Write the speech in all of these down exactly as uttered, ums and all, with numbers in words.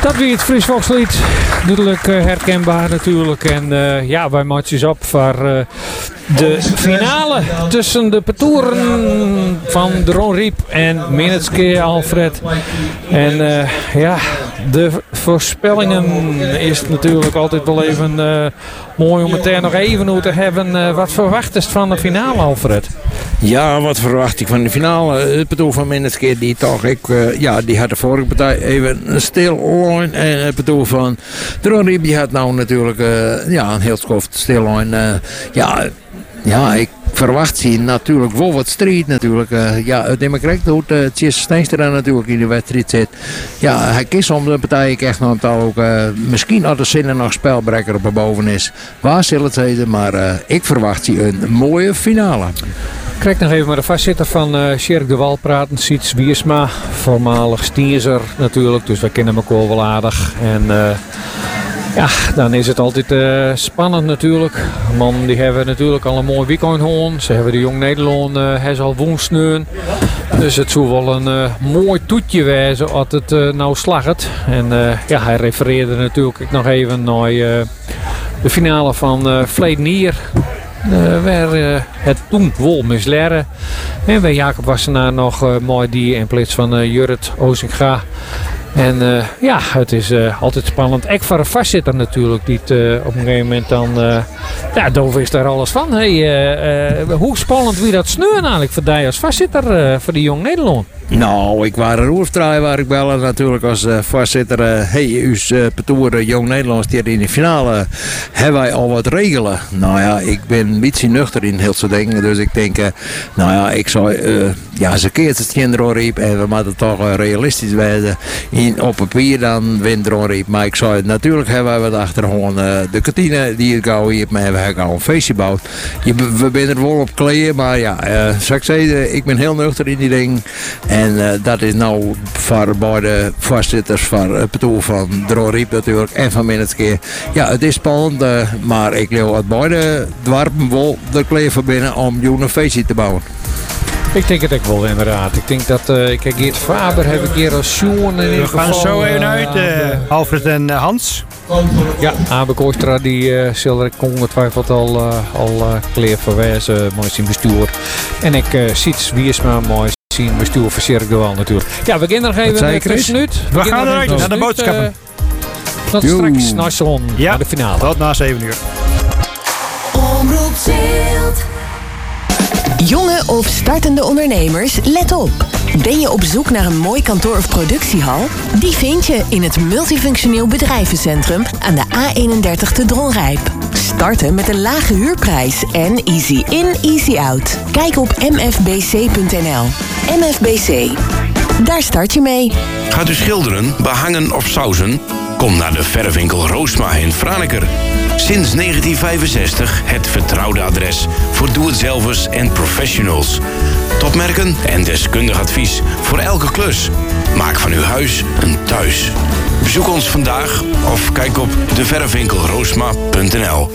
Dat wie het Fries Volkslied. Duidelijk uh, herkenbaar natuurlijk. En uh, ja, wij matchen op voor uh, de finale tussen de petoeren van Dron Riep en Minutske Alfred. En uh, ja, de voorspellingen is natuurlijk altijd wel even uh, mooi om het er nog even over te hebben. Uh, wat verwacht is van de finale, Alfred? Ja, wat verwacht ik van de finale? Het bedoel van Minutske, die toch, ik, uh, ja, die had de vorige partij even een stil line. En het bedoel van Dron Riep, die had nou natuurlijk uh, ja, een heel schoft stil line. Uh, ja, ja, ik verwacht ze natuurlijk wel wat strijd natuurlijk. Uh, ja, uit Democrat doet uh, Tjesse Steenstra natuurlijk in de wedstrijd zit. Ja, hij kiest om de partij echt nog ook uh, misschien als de zinnen nog spelbrekker op boven is. Waar zal het zijn, maar uh, ik verwacht ze een mooie finale. Ik krijg nog even met de vastzitter van uh, Sjerk de Wal praten. Siets Wiersma, voormalig stierzer natuurlijk. Dus wij kennen elkaar wel aardig. En uh, ja, dan is het altijd uh, spannend natuurlijk. Man, die hebben natuurlijk al een mooi weekend gehad. Ze hebben de Jong Nederland uh, hij al woensneun. Dus het zou wel een uh, mooi toetje wezen als het uh, nou slagt. En uh, ja, hij refereerde natuurlijk nog even naar uh, de finale van uh, Vleedenier. Uh, waar uh, het toen wel misleren. En bij Jacob Wassenaar nog uh, mooi die in plaats van uh, Jurrit Ozinga. En uh, ja, het is uh, altijd spannend. Ik voor een vastzitter natuurlijk. Die uh, op een gegeven moment dan... Uh, ja, Dove is daar alles van. Hey, uh, uh, hoe spannend wie dat sneuren eigenlijk voor die als vastzitter uh, voor die Jong Nederland? Nou, ik was een roerftraai waar ik bellen natuurlijk als uh, voorzitter. Uh, hey, uw uh, petoer Jong Nederlands die in de finale uh, hebben wij al wat regelen. Nou ja, ik ben een beetje nuchter in heel soort dingen. Dus ik denk, uh, nou ja, ik zou, uh, ja, ze keert het kinderen riep en we moeten toch uh, realistisch zijn. In, op papier dan wint Ron riep. Maar ik zou natuurlijk hebben we wat achter gewoon uh, de kantine die ik gauw hier, maar we hebben al een feestje gebouwd. Je, we zijn er wel op kleden, maar ja, uh, zou ik zeggen, ik ben heel nuchter in die ding. En uh, dat is nou voor beide voorzitters van het betoel van Dron Riep natuurlijk en van Minutske. Ja, het is spannend, uh, maar ik wil uit beide dwarpen wel de kleren van binnen om een feestje te bouwen. Ik denk het ook wel inderdaad. Ik denk dat uh, ik heb Geert Faber heb ik hier als Sjoen in ieder geval. We gaan zo even uit, uh, Alfred en uh, Hans. Ja, Abe Koostra die uh, zal ik ongetwijfeld al, uh, al uh, kleer verwijzen, uh, mooi zien bestuur. En ik uh, Siets Wiersma mooi zien bestuur van Sjerk de Wal natuurlijk. Ja, we beginnen nog even een tussenuit. We, we gaan eruit naar de boodschappen. Uh, tot Yo. straks naar zon, ja, naar de finale. Tot na zeven uur. Omroep Zilt. Jonge of startende ondernemers, let op. Ben je op zoek naar een mooi kantoor of productiehal? Die vind je in het multifunctioneel bedrijvencentrum aan de A eenendertig te Dronrijp. Starten met een lage huurprijs en easy in, easy out. Kijk op m f b c punt n l. M F B C. Daar start je mee. Gaat u schilderen, behangen of sausen? Kom naar de verfwinkel Roosma in Franeker. Sinds negentien vijfenzestig het vertrouwde adres voor doe-het-zelvers en professionals. Topmerken en deskundig advies voor elke klus. Maak van uw huis een thuis. Bezoek ons vandaag of kijk op de verfwinkel roosma punt n l.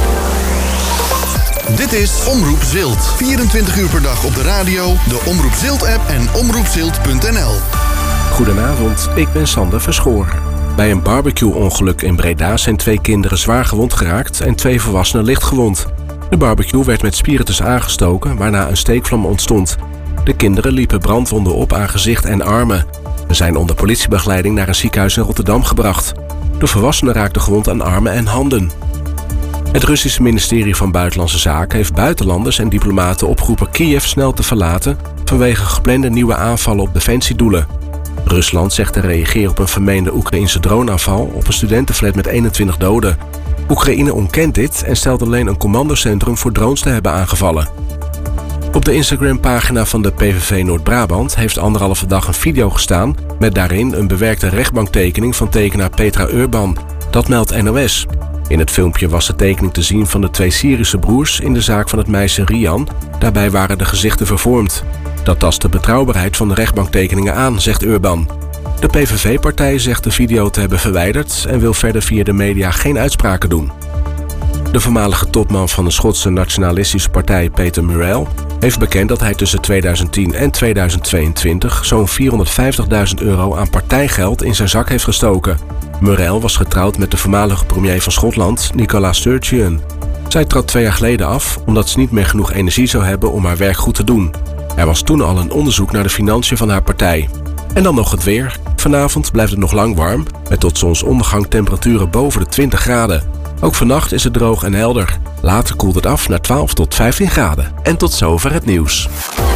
Dit is Omroep Zilt. vierentwintig uur per dag op de radio, de Omroep Zilt-app en omroep zilt punt n l. Goedenavond, ik ben Sander Verschoor. Bij een barbecue-ongeluk in Breda zijn twee kinderen zwaar gewond geraakt en twee volwassenen licht gewond. De barbecue werd met spiritus aangestoken, waarna een steekvlam ontstond. De kinderen liepen brandwonden op aan gezicht en armen. Ze zijn onder politiebegeleiding naar een ziekenhuis in Rotterdam gebracht. De volwassenen raakten gewond aan armen en handen. Het Russische ministerie van Buitenlandse Zaken heeft buitenlanders en diplomaten opgeroepen Kiev snel te verlaten vanwege geplande nieuwe aanvallen op defensiedoelen. Rusland zegt te reageren op een vermeende Oekraïnse droneaanval op een studentenflat met eenentwintig doden. Oekraïne ontkent dit en stelt alleen een commandocentrum voor drones te hebben aangevallen. Op de Instagram-pagina van de P V V Noord-Brabant heeft anderhalve dag een video gestaan met daarin een bewerkte rechtbanktekening van tekenaar Petra Urban. Dat meldt N O S. In het filmpje was de tekening te zien van de twee Syrische broers in de zaak van het meisje Rian. Daarbij waren de gezichten vervormd. Dat tast de betrouwbaarheid van de rechtbanktekeningen aan, zegt Urban. De P V V-partij zegt de video te hebben verwijderd en wil verder via de media geen uitspraken doen. De voormalige topman van de Schotse nationalistische partij Peter Murrell heeft bekend dat hij tussen tweeduizend tien en tweeduizend tweeëntwintig zo'n vierhonderdvijftigduizend euro aan partijgeld in zijn zak heeft gestoken. Murrell was getrouwd met de voormalige premier van Schotland, Nicola Sturgeon. Zij trad twee jaar geleden af omdat ze niet meer genoeg energie zou hebben om haar werk goed te doen. Er was toen al een onderzoek naar de financiën van haar partij. En dan nog het weer. Vanavond blijft het nog lang warm, met tot zonsondergang temperaturen boven de twintig graden. Ook vannacht is het droog en helder. Later koelt het af naar twaalf tot vijftien graden. En tot zover het nieuws.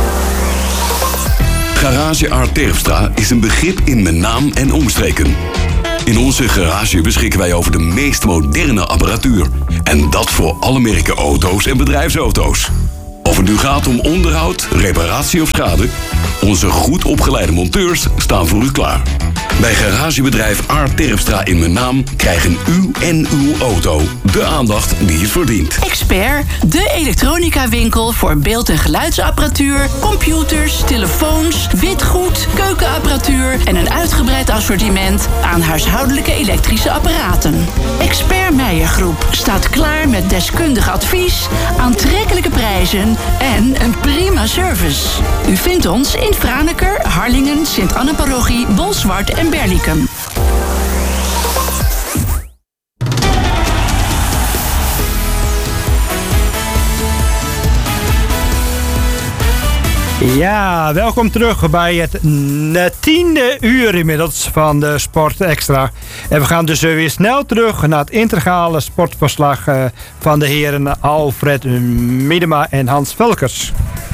Garage Art Terpstra is een begrip in mijn naam en omstreken. In onze garage beschikken wij over de meest moderne apparatuur. En dat voor alle merken auto's en bedrijfsauto's. Of het nu gaat om onderhoud, reparatie of schade, onze goed opgeleide monteurs staan voor u klaar. Bij garagebedrijf Art Terpstra in mijn naam krijgen u en uw auto de aandacht die het verdient. Expert, de elektronica winkel voor beeld- en geluidsapparatuur, computers, telefoons, witgoed, keukenapparatuur en een uitgebreid assortiment aan huishoudelijke elektrische apparaten. Expert Meijer Groep staat klaar met deskundig advies, aantrekkelijke prijzen en een prima service. U vindt ons in Franeker, Harlingen, Sint-Anne-parochie, Bolsward en Berlicum. Ja, welkom terug bij het tiende uur inmiddels van de Sport Extra. En we gaan dus weer snel terug naar het integrale sportverslag van de heren Alfred Miedema en Hans Velkers.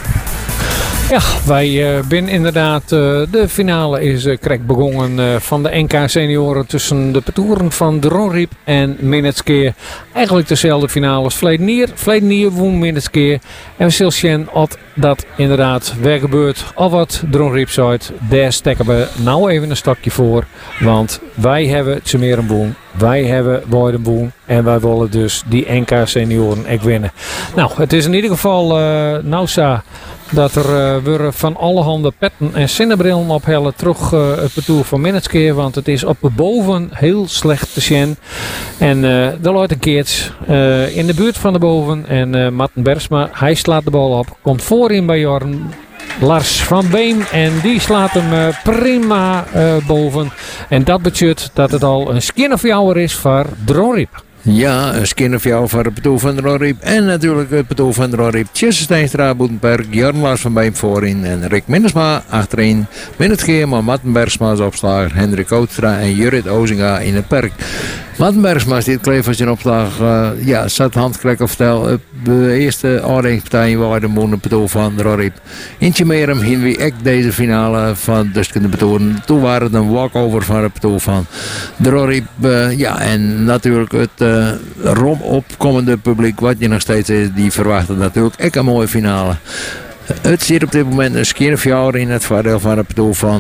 Ja, wij uh, zijn inderdaad, uh, de finale is uh, correct begonnen uh, van de N K senioren tussen de petoeren van Dronriep en Minetskeer. Eigenlijk dezelfde finale als verleden jaar. Verleden jaar won Minetskeer. En we zullen zien of dat inderdaad weer gebeurt. Of wat Dronriep zei, daar stekken we nou even een stokje voor. Want wij hebben Tsemerenboen, wij hebben Woidenboen en wij willen dus die N K senioren echt winnen. Nou, het is in ieder geval uh, nou zo dat er uh, weer van alle handen petten en zinnebrillen ophellen terug uh, het parcours van Minetskeer. Want het is op boven heel slecht te zien. En uh, de loopt een keertje uh, in de buurt van de boven. En uh, Matten Bersma, hij slaat de bal op. Komt voorin bij Jorn. Lars van Beem en die slaat hem uh, prima uh, boven. En dat betekent dat het al een skin of jouwer is voor Dronriep. Ja, een skin of jou voor het petoe van Dronriep. En natuurlijk het petoe van Dronriep. Tjesse Steenstra, Boetenberg, Jorn Lars van Beem voorin. En Rick Minnesma achterin. Minneskeer, maar Matten Bersma's opslager. Hendrik Oudstra en Jurrit Ozinga in het perk. Matten Bersma dit kleef als een opslag. Uh, ja, zat handkrek of tel. De eerste aardingpartij waar de moeder petoe van Dronriep. In Tjemerum hingen we echt deze finale van Duskende Betoren. Toen waren het een walkover van het petoe van Dronriep. Uh, ja, en natuurlijk het uh, rom opkomende publiek wat je nog steeds is. Die verwachten natuurlijk echt een mooie finale. Het zit op dit moment een skeerfjouwer in het voordeel van het petoe van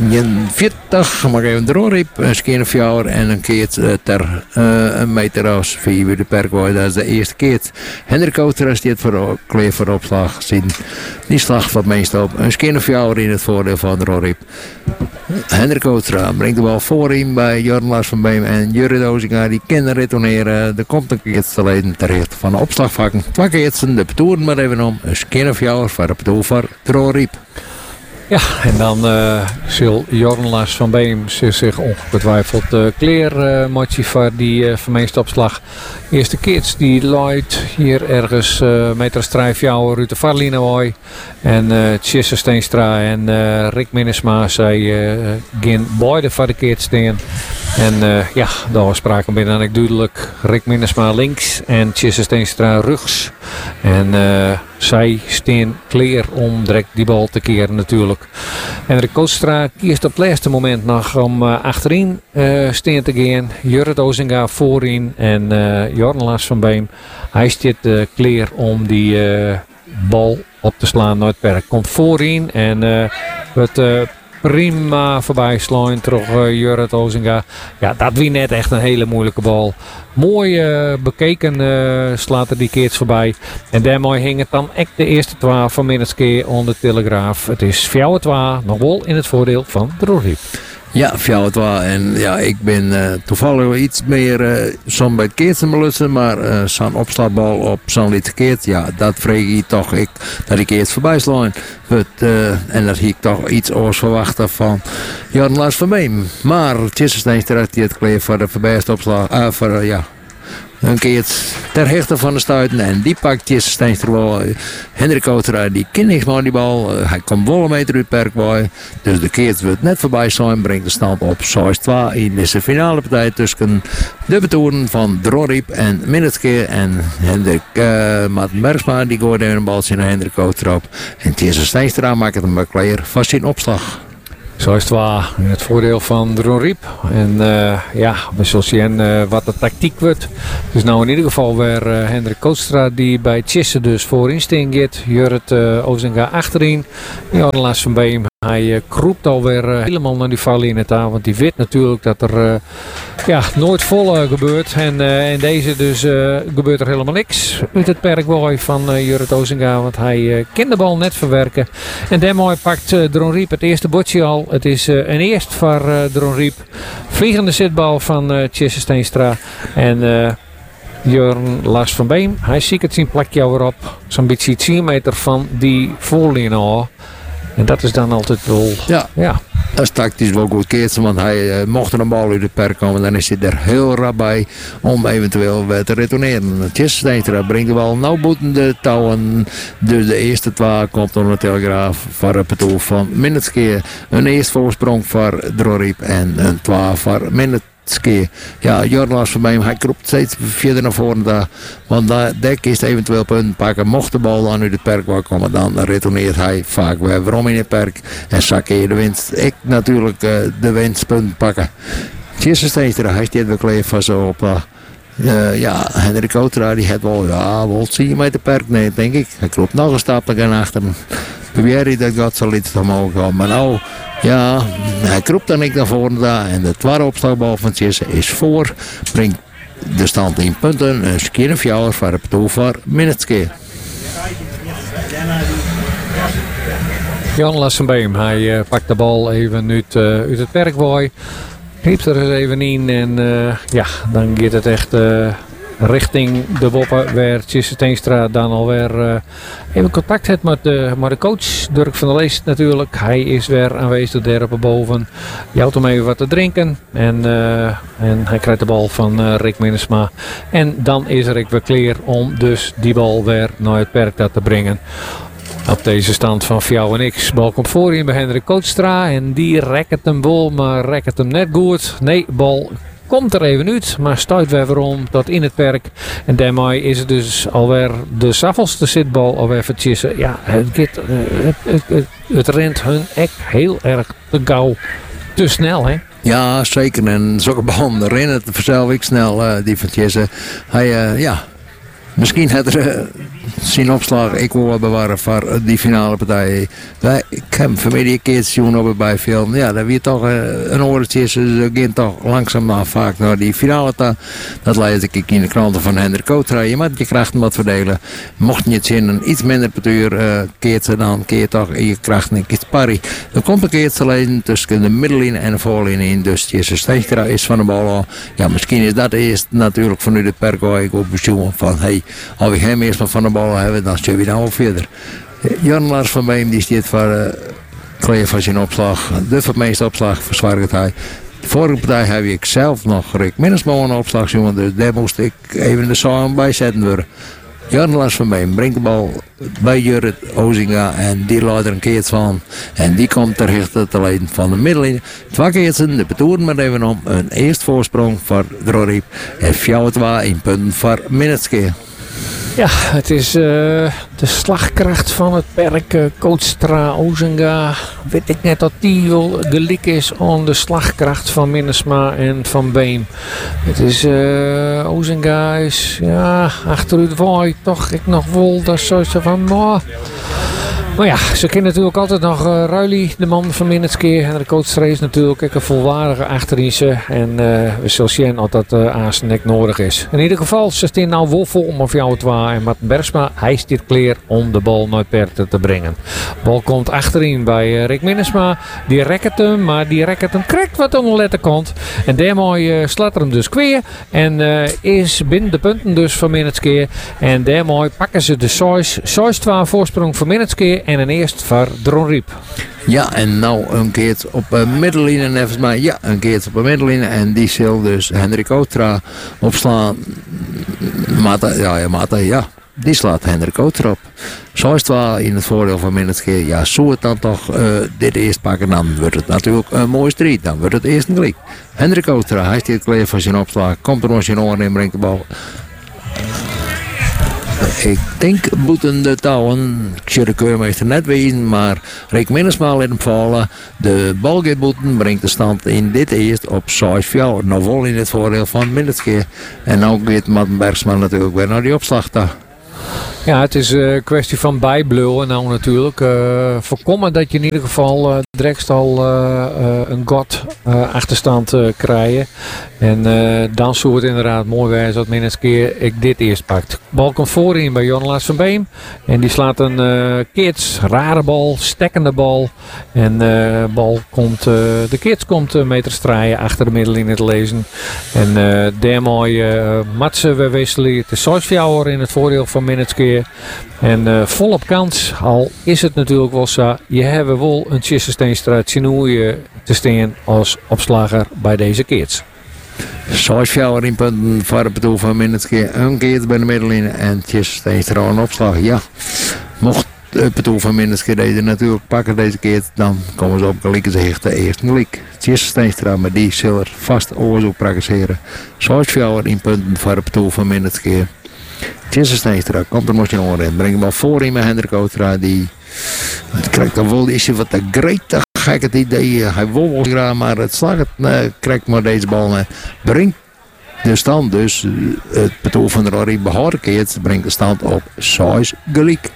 veertig, maar even Dronriep, een skeerfjouwer en een keert uh, ter uh, een meter als vier de perkwooi. Dat is de eerste keer. Hendrik Outeras die het voor kleef voor opslag zien. Die slag van meestal op. Een skeerfjouwer in het voordeel van Dronriep. Hendrik Outeras brengt de bal voorin bij Jorn Lars van Beem en Jurrit Ozinga. Die kunnen retourneren. Er komt een keer te leiden terecht van de opslagvakken. Twee keertsen de petoeren maar even om. Een skeerfjouwer voor de petoe voor Dronriep. Ja, en dan uh, zal Jorn Lars van Beem zich ongetwijfeld uh, kleer uh, motje voor die uh, vermeeste opslag. Eerste kids die looit hier ergens uh, meter strijfjouwer uit de Varlinewooi. En uh, Tjesse Steenstra en uh, Rick Minnesma zij uh, gaan beide voor de kids staan. En uh, ja, de afspraken binnen eigenlijk duidelijk. Rick Minnesma links en Tjesse Steenstra rechts. En uh, zij staan klaar om direct die bal te keren natuurlijk. En Rick Oudstra kiest op het laatste moment nog om uh, achterin uh, staan te gaan. Jurrit Ozinga voorin en uh, Jorn Lars van Beem. Hij staat uh, klaar om die uh, bal op te slaan naar het perk. Komt voorin en uh, het... Uh, prima voorbij slaan terug uh, Jurrit Ozinga. Ja, dat wie net echt een hele moeilijke bal. Mooi uh, bekeken uh, slaat er die keertjes voorbij. En daarmee hing het dan echt de eerste twee van Minetskeer onder de Telegraaf. Het is vier twee, nog wel in het voordeel van Dronriep. Ja, fjouwt waar. En ja, ik ben uh, toevallig iets meer uh, zo'n bij het keertje belussen, maar uh, zo'n opslagbal op zo'n liter keert, ja, dat vreeg ik toch ik, dat ik eerst voorbij slaan. Uh, en dat ik toch iets oors verwachten van Jan Lars van Beem. Maar Tjessestein terecht die het kleed voor de verbijste opslag, uh, voor uh, ja. Een keer ter hechte van de stuiten en die pakt Tjessestein er wel. Hendrik Outra die kent niks maar die bal. Uh, hij komt wel een meter uit het perk bij. Dus de keert wordt net voorbij slaan, brengt de stand op zes twee in deze finale partij tussen de betoeren van Droriep en Minnetke. En Hendrik uh, Maarten Bergsma die gooit even een baltje naar Hendrik Outra op. En Tjessestein maakt het een bekleer van zijn opslag. Zo is het waar. Het voordeel van Dron Riep. En uh, ja, we zullen zien uh, wat de tactiek wordt. Dus nou in ieder geval weer uh, Hendrik Kootstra die bij Tjesse dus voorin stingt. Jurrit uh, Ozinga achterin. Jan Lars van Beem. Hij uh, kroept alweer uh, helemaal naar die vallen in het aan. Want die weet natuurlijk dat er uh, ja, nooit vol uh, gebeurt. En uh, in deze dus uh, gebeurt er helemaal niks. Uit het perkboy van uh, Jurrit Ozinga. Want hij uh, kan de bal net verwerken. En daarmee pakt uh, Dron Riep het eerste bordje al. Het is uh, een eerst voor uh, Dron Riep. Vliegende zitbal van uh, Tjesse Steenstra. En uh, Jurgen Lars van Beem. Hij ziet het zijn plekje weer op. Zo'n beetje tien meter van die voorlijn al. En dat is dan altijd wel... Ja, ja. Dat is tactisch wel goed keertje, want hij uh, mocht er een bal uit de perk komen, dan is hij er heel rap bij om eventueel weer te retourneren. Tjesse Steenstra brengt de bal nauw boeten de touwen. Dus de eerste twee komt door de Telegraaf voor het doel van Minnetske. Een eerste voorsprong voor Droriep en een twee voor Minnetske. Ja, Jorlaas van Beem, hij kropt steeds verder naar voren daar. Want daar, daar kiest eventueel punten pakken. Mocht de bal dan uit het perk wel komen, dan retourneert hij vaak weer waarom in het perk. En zakken je de winst. Ik natuurlijk uh, de winstpunten pakken. Tjesse Steenstra, hij staat weer klaar van zo op. Uh, uh, ja, Hendrik Outra, die had wel, ja, wel zie je met de perk. Nee, denk ik. Hij klopt nog een stapje naar achteren. Probeer hij dat gaat zo iets omhoog gaan. Maar nou, ja, hij kropt dan ik naar voren daar. En de tweede opslagbal van Tjesse is voor. Brengt de stand in punten. Een keer een fjouwer voor het doel voor Minnetske. Jan Lassenbeem, hij uh, pakt de bal even uit, uh, uit het perkboy. Riept er eens even in. En uh, ja, dan gaat het echt... Uh, richting de Woppen, waar Tjesse Steenstra dan alweer uh, even contact heeft met de, met de coach, Dirk van der Leest natuurlijk. Hij is weer aanwezig daar op boven. Je houdt hem even wat te drinken en, uh, en hij krijgt de bal van uh, Rick Minnesma. En dan is Rick weer klaar om dus die bal weer naar het perk te brengen. Op deze stand van Fjouw en X. Bal komt voorin bij Hendrik Kootstra en die rekt hem bol, maar rekt het hem net goed. Nee, bal komt er even uit, maar stuit weer om tot in het perk. En daarmee is het dus alweer de zavelste zitbal alweer voor Tjesse. Ja, het, het, het, het, het, het rent hun echt heel erg te gauw. Te snel, hè? Ja, zeker. En zulke bal rennen vanzelf ik snel, uh, die van Tjesse. Hij, uh, ja... Misschien had er uh, zijn opslag ik wil bewaren voor die finale partij. Wij, ik heb vanmiddag een keer zien op bij film. Ja, dat weer toch uh, een oortje. Ze gaan toch langzaam vaak naar die finale. Ta. Dat lees ik in de kranten van Hendrik Kootstra. Je moet je krachten wat verdelen. Mocht je het zien een iets minder per uur uh, keert ze dan keer toch in je krachten een keer parry. Er komt een keer te lezen tussen de middellijn en de voorlijn in. Dus Tjesse Steenstra is van de bal al. Ja, misschien is dat eerst natuurlijk vanuit het perk waar ik op bezoek van hey. Als we hem eerst maar van de bal hebben, dan zullen we dan ook verder. Jan Lars van Beem die staat voor uh, klaar van zijn opslag. De meeste opslag verzwaart hij. De vorige partij heb ik zelf nog Rick Minnesma een opslag, jongen. Dus daar moest ik even de song bij zetten worden. Jan Lars van Beem brengt de bal bij Jurrit Ozinga en die laat er een keer van. En die komt ter rechter te leiden van de middenlijn. Twee keertsen, de betoeren maar even om. Een eerste voorsprong voor Droriep en fjouw twee in punten voor Minnetske. Ja, het is uh, de slagkracht van het perk. Uh, Kootstra, Ozinga. Weet ik net dat die wel gelijk is aan de slagkracht van Minnesma en van Beem. Het is uh, Ozinga is ja, achteruit waai toch ik nog wel. Dat is zo van, nou, Maar ja, ze kennen natuurlijk altijd nog uh, Ruilie, de man van Minneskeer. En de coach is natuurlijk ook een volwaardige achterin ze. En uh, we zullen zien of dat uh, aansnek nodig is. In ieder geval, ze staan nou woffel om of jou het waar. En Martin Bergsma, hij stiert klaar om de bal naar Perten te brengen. De bal komt achterin bij uh, Rick Minnesma. Die rekt hem, maar die rekt hem krijgt wat aan de letterkant. En daarmee uh, slaat er hem dus kweer. En uh, is binnen de punten dus van Minneskeer. En daarmee pakken ze de zes twee voorsprong van Minneskeer. En een eerst voor Dron Riep. Ja, en nou een keer op de middenlijn. En even maar, ja, een keer op de middenlijn. En die zal dus Hendrik Outra opslaan. Mata, ja, ja, Mata, ja. Die slaat Hendrik Outra op. Zo is het wel in het voordeel van Minneskeer. Ja, zo het dan toch uh, dit eerst pakken. Dan wordt het natuurlijk een mooie strijd. Dan wordt het eerst een gelijk. Hendrik Outra, hij staat klaar voor zijn opslag. Komt er nog zijn oren en brengt de bal. Ik denk boeten de touwen. Ik zie de keurmeester net wezen, maar Rick Minnesma laat hem vallen. De bal gaat boeten, brengt de stand in dit eerst op zes vier. Nou vol in het voordeel van Minneskeer. En nou gaat Martin Bergsma natuurlijk weer naar die opslag toe. Ja, het is een kwestie van bijbluwen nou natuurlijk. Uh, voorkomen dat je in ieder geval uh, direct al uh, uh, een god uh, achterstand uh, krijgen. En uh, dan zou het inderdaad mooi zijn dat Minneskeer ik dit eerst pakt. De bal komt voorin bij Jan-Lars van Beem. En die slaat een uh, kids, rare bal, stekkende bal. En uh, bal komt, uh, de kids komt uh, meter strijden achter de middel in het lezen. En uh, daarmee uh, matsen we wisselen. Het is zes vier in het voordeel van Minneskeer. En uh, volop kans, al is het natuurlijk wel zo, je hebt wel een Tjissesteenstra Tjinoeje te staan als opslager bij deze kids. zes vier in punten voor het doel van Minneskeer. Een keer bij de middenlijn en Tjissesteenstra een opslag. Ja, mocht het doel van Minneskeer deze natuurlijk pakken deze keer, dan komen ze op gelijke zicht de eerste gelijk. Tjissesteenstra, maar die zullen vast oorzoek praktiseren. zes vier in punten voor het doel van Minneskeer. Tjesse Steenstra komt er nog in orde in. Breng hem al voor in met Hendrik Outra. Die krijgt dan wel is wat te gretig. Gek het idee. Hij wil wel graag, maar het slag het uh, krijgt maar deze bal. Uh, brengt de stand dus. Uh, het betoel van de Rory behoorlijkheid. Brengt de stand op zes gelijk.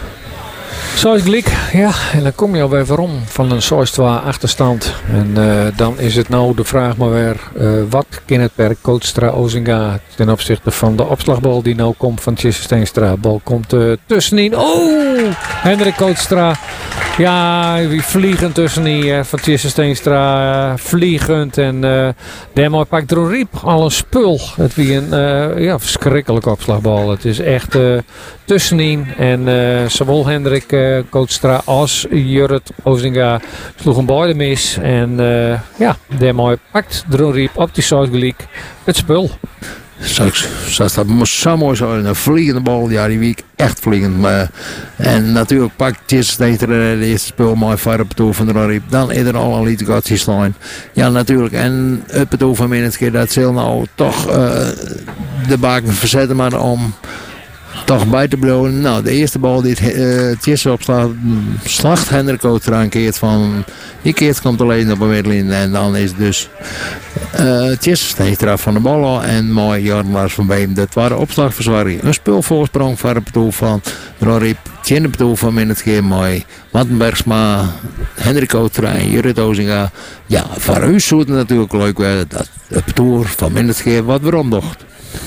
zes gelijk, ja. En dan kom je alweer waarom van een zes twee achterstand. En uh, dan is het nou de vraag maar weer. Uh, wat kan het per Coachstra Ozinga ten opzichte van de opslagbal die nou komt van Tjesse Steenstra. Bal komt uh, tussenin. Oh! Hendrik Coachstra. Ja, wie vliegend tussenin uh, van Tjesse Steenstra. Uh, vliegend. En uh, daarmee pakt Dron Riep al een spul. Het wie een uh, ja, verschrikkelijke opslagbal. Het is echt uh, tussenin. En uh, zowel Hendrik uh, Coachstra als Jurrit Ozinga sloegen beide mis. En uh, ja, daarmee pakt Dron Riep op die zes gelijk het spul. Zoals dat zo mooi zo, een vliegende bal, ja die week echt vliegend. Maar, en natuurlijk pakt Tjesse Steenstra de eerste speel mooi voor het doel van de Riep. Dan is er al een litigatie slaan. Ja natuurlijk, en het doel van Minneskeer, dat zal nou toch uh, de baken verzetten, maar om toch bij te blijven. Nou, de eerste bal die uh, Tjesse opslaat, slacht Hendrik Outra een keer van, die keer komt alleen op een middenlijn en dan is dus uh, Tjesse Steenstra van de bal al en mooi Jan-Lars van Beem. Dat waren opslagverzwaring. Een speelvoorsprong voor het doel van Rory, het doel van Minneskeer mooi. Martin Bergsma, Hendrik Outra en Jurrit Ozinga. Ja, voor u zou het natuurlijk leuk worden dat het doel van Minneskeer wat waarom docht.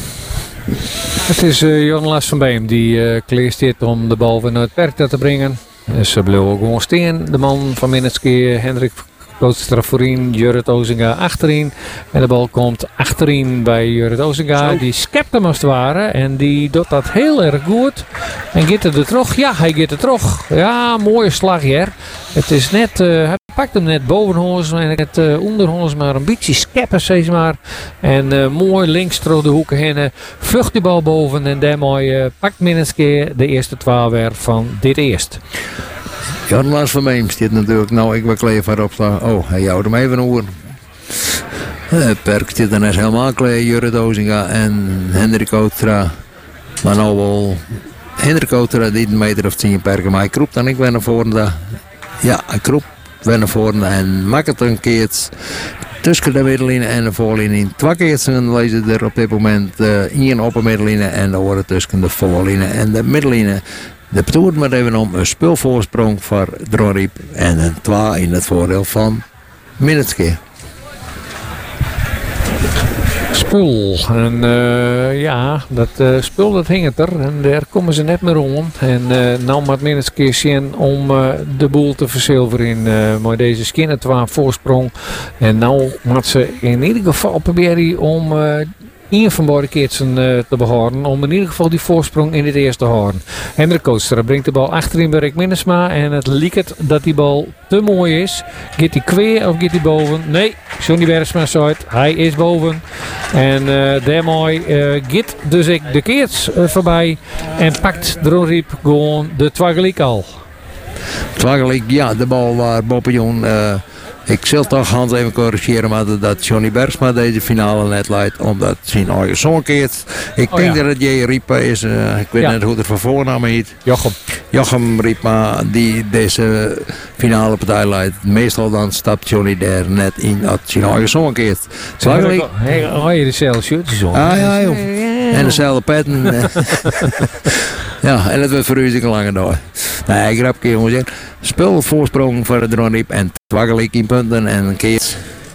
Het is uh, Jan-Lars van Beem die uh, kleersteert om de bal weer naar het perk te brengen. Dus ze bleven gewoon steen. De man van Minneskeer, Hendrik Coachstra voorin, Jurrit Ozinga achterin. En de bal komt achterin bij Jurrit Ozinga. Zo. Die skept hem als het ware. En die doet dat heel erg goed. En gaat er terug? Ja, hij gaat er terug. Ja, mooie slag hier. Het is net... Uh, hij pakt hem net boven ons en het uh, onder ons maar een beetje skeppen, zeg maar. En uh, mooi links door de hoeken heen. Vlucht die bal boven en daarmee uh, pakt Minneskeer de eerste twaalf weer van dit eerst. Jan-Lars van Beem staat natuurlijk nou ik wil klaar voor opslag. Oh, hij houdt hem even over. Uh, Perk zit er net helemaal klaar. Jurrit Ozinga en Hendrik Outra. Maar nou wel Hendrik Outra die een meter of tien perken. Maar hij kroept dan ik weer naar voren. Ja, hij kroept weer naar voren en maakt het een keer tussen de middenlijn en de voorlijn. Twee keer lezen er op dit moment uh, één op de middenlijn en de andere tussen de voorlijn en de middenlijn. De betoert maar even om een spulvoorsprong voor Dronriep en een twee in het voordeel van Minnetske. Spul. En uh, ja, dat uh, spul dat hing het er. En daar komen ze net meer om. En uh, nou moet men eens een keer zien om uh, de boel te verzilveren in uh, maar deze skinner twee voorsprong. En nou moet ze in ieder geval proberen om uh, een van beide keertsen uh, te behouden. Om in ieder geval die voorsprong in het eerste te houden. Hendrik Koostra brengt de bal achterin bij Rick Minnesma. En het lijkt het dat die bal te mooi is. Gaat hij kweer of gaat hij boven? Nee, Johnny Bergsma zei hij is boven. En uh, daarmee uh, gaat dus ik de keerts uh, voorbij. En pakt Dronriep gewoon de twagelijk al. Twagelijk, ja, de bal waar Boppenjon... Uh, ik zal toch Hans even corrigeren, maar dat Johnny Bergsma deze finale net leidt, omdat zijn eigen zoon keert. Ik oh, denk ja. dat het J. Riepa is, uh, ik weet ja. niet hoe het van voornaam heet. Jochem. Jochem Riepma, die deze finale partij leidt. Meestal dan stapt Johnny daar net in dat zijn eigen zoon keert. Twagelijk. Hij je dezelfde shirtjes om. Ah ja, joh. En dezelfde petten. Ja, en het wordt voor u een lange dag. Nee, grapje jongens. Spul voorsprong voor de Dronriep en twagelijk in punten en een keer.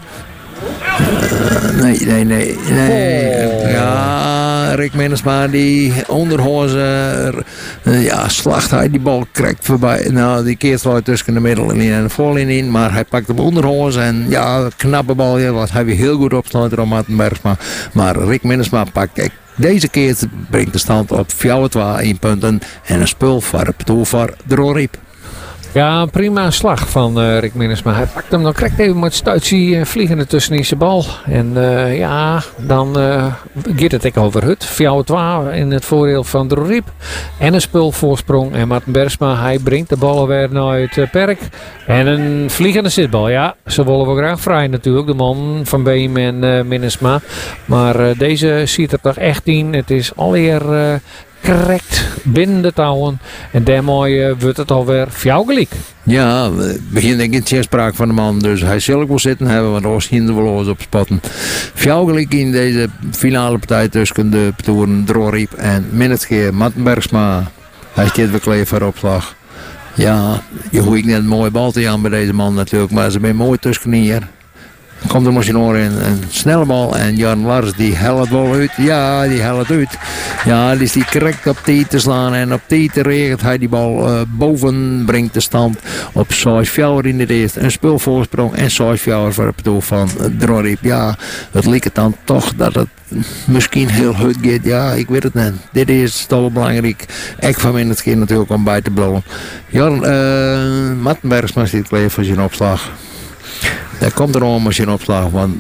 Uh, nee, nee, nee. nee. Oh. Ja, Rick Minnesma die onderhozen. Uh, ja, slacht hij die bal krijgt voorbij. Nou, die keert wel tussen de middenlijn en de voorlijn in. Maar hij pakt hem onderhozen. En ja, knappe bal. Ja, wat hij weer heel goed opsluit door Martin Bergsma. Maar Rick Minnesma pakt ik. Deze keer brengt de stand op vier twee punten en een spul voor het doel voor Dronriep. Ja, een prima slag van uh, Rick Minnesma. Hij pakt hem dan krijgt even met stuitsie uh, vliegende tussen in zijn bal. En uh, ja, dan uh, gaat het ook over het. vier twee in het voordeel van Dronriep. En een spulvoorsprong. En Martin Bergsma, hij brengt de ballen weer naar het uh, perk. En een vliegende zitbal. Ja, ze willen we graag vrij natuurlijk. De man van Beem en uh, Minnesma. Maar uh, deze ziet er toch echt in. Het is alweer... Uh, correct binnen de touwen. En daarmee uh, wordt het alweer fjouwgelijk. Ja, we beginnen denk ik in sprake van de man. Dus hij zal ook wel zitten hebben. Want ons hinder wel eens op spotten. Fjouwgelijk in deze finale partij tussen de toeren Dronriep en Minnetske. Martin Bergsma. Hij staat weer klaar voor opslag. Ja, je hoeft net een mooie bal te aan bij deze man natuurlijk. Maar ze zijn mooi tussen hier. Komt er misschien nog in een snelle bal en Jan Lars die helt het wel uit. Ja, die helt het uit. Ja, die is die correct op die te slaan en op die te regelt hij die bal uh, boven, brengt de stand op zes vier in de eerste. Een spulvoorsprong en zes vier voor het doel van Dronriep. Ja, het lijkt dan toch dat het misschien heel goed gaat. Ja, ik weet het niet. Dit is toch wel belangrijk. Ik van in het keer natuurlijk om bij te blowen. Jan, uh, Martin Bergsma zit klaar voor zijn opslag. Daar komt er om als je een opslag van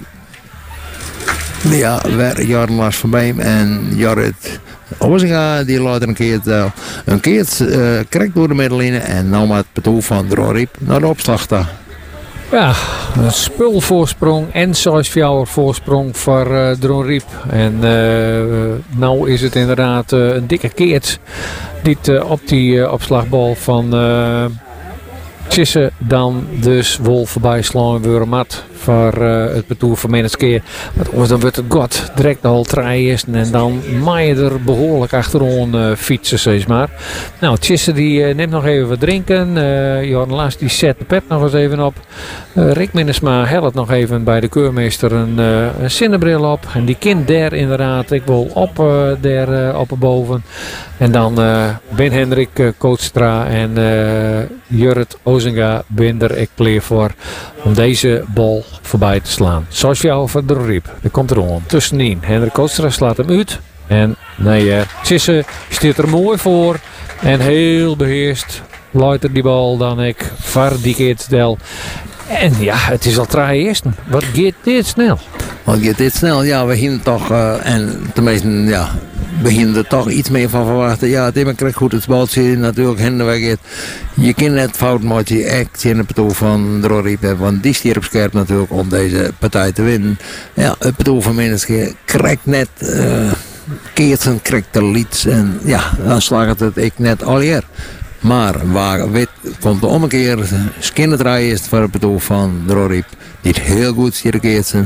ja, Jaren Lars van Beem en Jorrit Ozinga die laat een keer uh, een keer uh, krijgt door de middenlijnen en nou met het doel van Dronriep naar de opslag staan. Ja, een spulvoorsprong en zes vier voorsprong voor uh, Dronriep. En uh, nou is het inderdaad uh, een dikke keert die uh, op die uh, opslagbal van uh, Tjisse dan dus wol voorbij slaan weer mat voor uh, het betoer van Minnetske. Maar dan wordt het god direct al drie is en dan mag je er behoorlijk achterom uh, fietsen steeds maar. Nou, Tjisse die uh, neemt nog even wat drinken. Uh, Johan Laas die zet de pet nog eens even op. Uh, Rick Minnesma helpt nog even bij de keurmeester een, uh, een zinnebril op. En die kind daar inderdaad, ik wil op uh, daar uh, op boven. En dan uh, Ben Hendrik uh, Kootstra en uh, Jurrit Ozinga ben er ik klaar voor om deze bal voorbij te slaan. Zoals jou van Dronriep. Er komt er om. Tussenin. Hendrik Kootstra slaat hem uit. En nee, uh, Tjisse staat er mooi voor. En heel beheerst luidt er die bal dan ik var die keertstel. En ja, het is al drie eersten. Wat gaat dit snel? Wat gaat dit snel? Ja, we gingen toch, uh, en tenminste, ja, we gingen er toch iets meer van verwachten. Ja, het krijgt goed het baltje natuurlijk hinderweg. Je kunt net fout maken je echt in het doel van Dronriep hebben. Want die stier op scherp natuurlijk om deze partij te winnen. Ja, het doel van Minnetske krijgt net, uh, Keertsen krijgt de lieds. En ja, dan slaagt het ik net al hier. Maar waar wit komt de ommekeer. Skinnerdraai is het voor het doel van Dronriep. Die heel goed sterkeert zijn.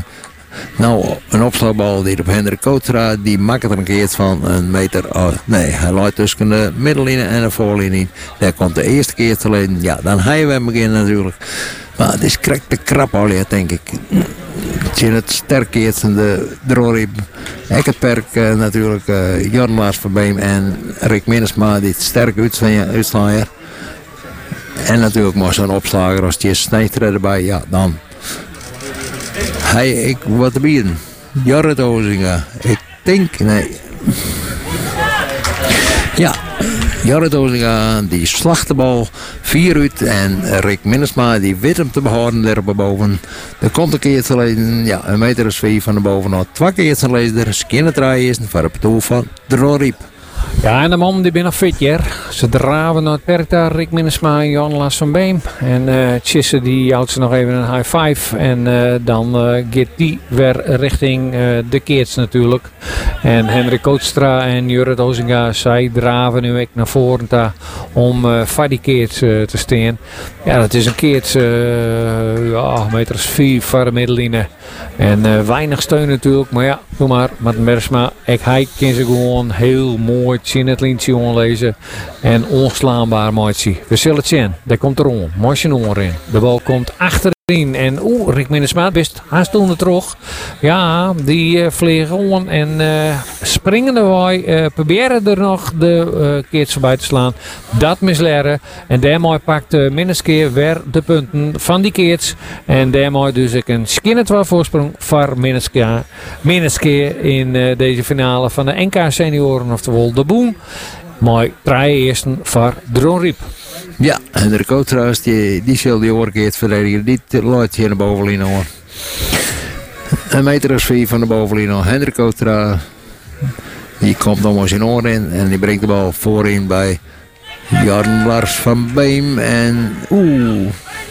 Nou, een opslagbal die op Hendrik Kootstra, die maakt er een keer van een meter. Oh, nee, hij loopt tussen de middellinie en de voorlinie. Daar komt de eerste keer te leen. Ja, dan ga je weer beginnen natuurlijk. Maar het is krek de krap al, denk ik. Het is het sterkeert en de Drorip. Ik het perk uh, natuurlijk. Uh, Jorn Lars van Beem en Rick Minnesma, die het sterk uitslaaier. En natuurlijk maar zo'n opslager als Jesse Snijter erbij. Ja, dan. Hij, ik, wat te bieden? Jorrit Ozinga. Ik denk, nee. Ja, Jorrit Ozinga, die slacht de bal vier uit. En Rick Minnesma, die weet hem te behouden daar boven. Er komt een keer te lezen, ja, een meter of vier van de bovenaf. Twee keer te lezen, er skinnet draaien is voor het doel van Drorip. Ja, en de man die binnen fit, ja. Ze draven naar het perk daar, Rick Minnesma en Jan Lars van Beem. En uh, Tjisse die houdt ze nog even een high five. En uh, dan uh, gaat die weer richting uh, de keerts natuurlijk. En Hendrik Kootstra en Jorrit Ozinga, zij draven nu ook naar voren ta, om uh, voor die keerts uh, te staan. Ja, dat is een keerts, uh, ja, meters vier voor de middellijnen. En uh, weinig steun natuurlijk, maar ja, doe maar. Met Mersma, ik hij kan ze gewoon heel mooi in het lintje onlezen. En onslaanbaar mooi. We zullen het zien. Daar komt er om. Mooi in. De bal komt achterin. En oeh, Rick Minnesma best haast doen het terug. Ja, die uh, vliegen om en uh, springen erbij. Uh, proberen er nog de uh, keerts voorbij te slaan. Dat misleren. En daarmee pakt uh, Minneskeer weer de punten van die keerts. En daarmee dus ik een skinnet voorsprong voor Minneskeer. Minneskeer in uh, deze finale van de N K senioren, oftewel de Boom. Mooi draaien eerst voor Drorip. Ja, Hendrik Kootstra, die, die zal die oorkeert verdedigen. Die loopt hier naar de bovenlijn hoor. Een meter of vier van de bovenlijn. Hendrik Kootstra, die komt nog maar zijn oor in. En die brengt de bal voorin bij Jorn Lars van Beem. En oeh.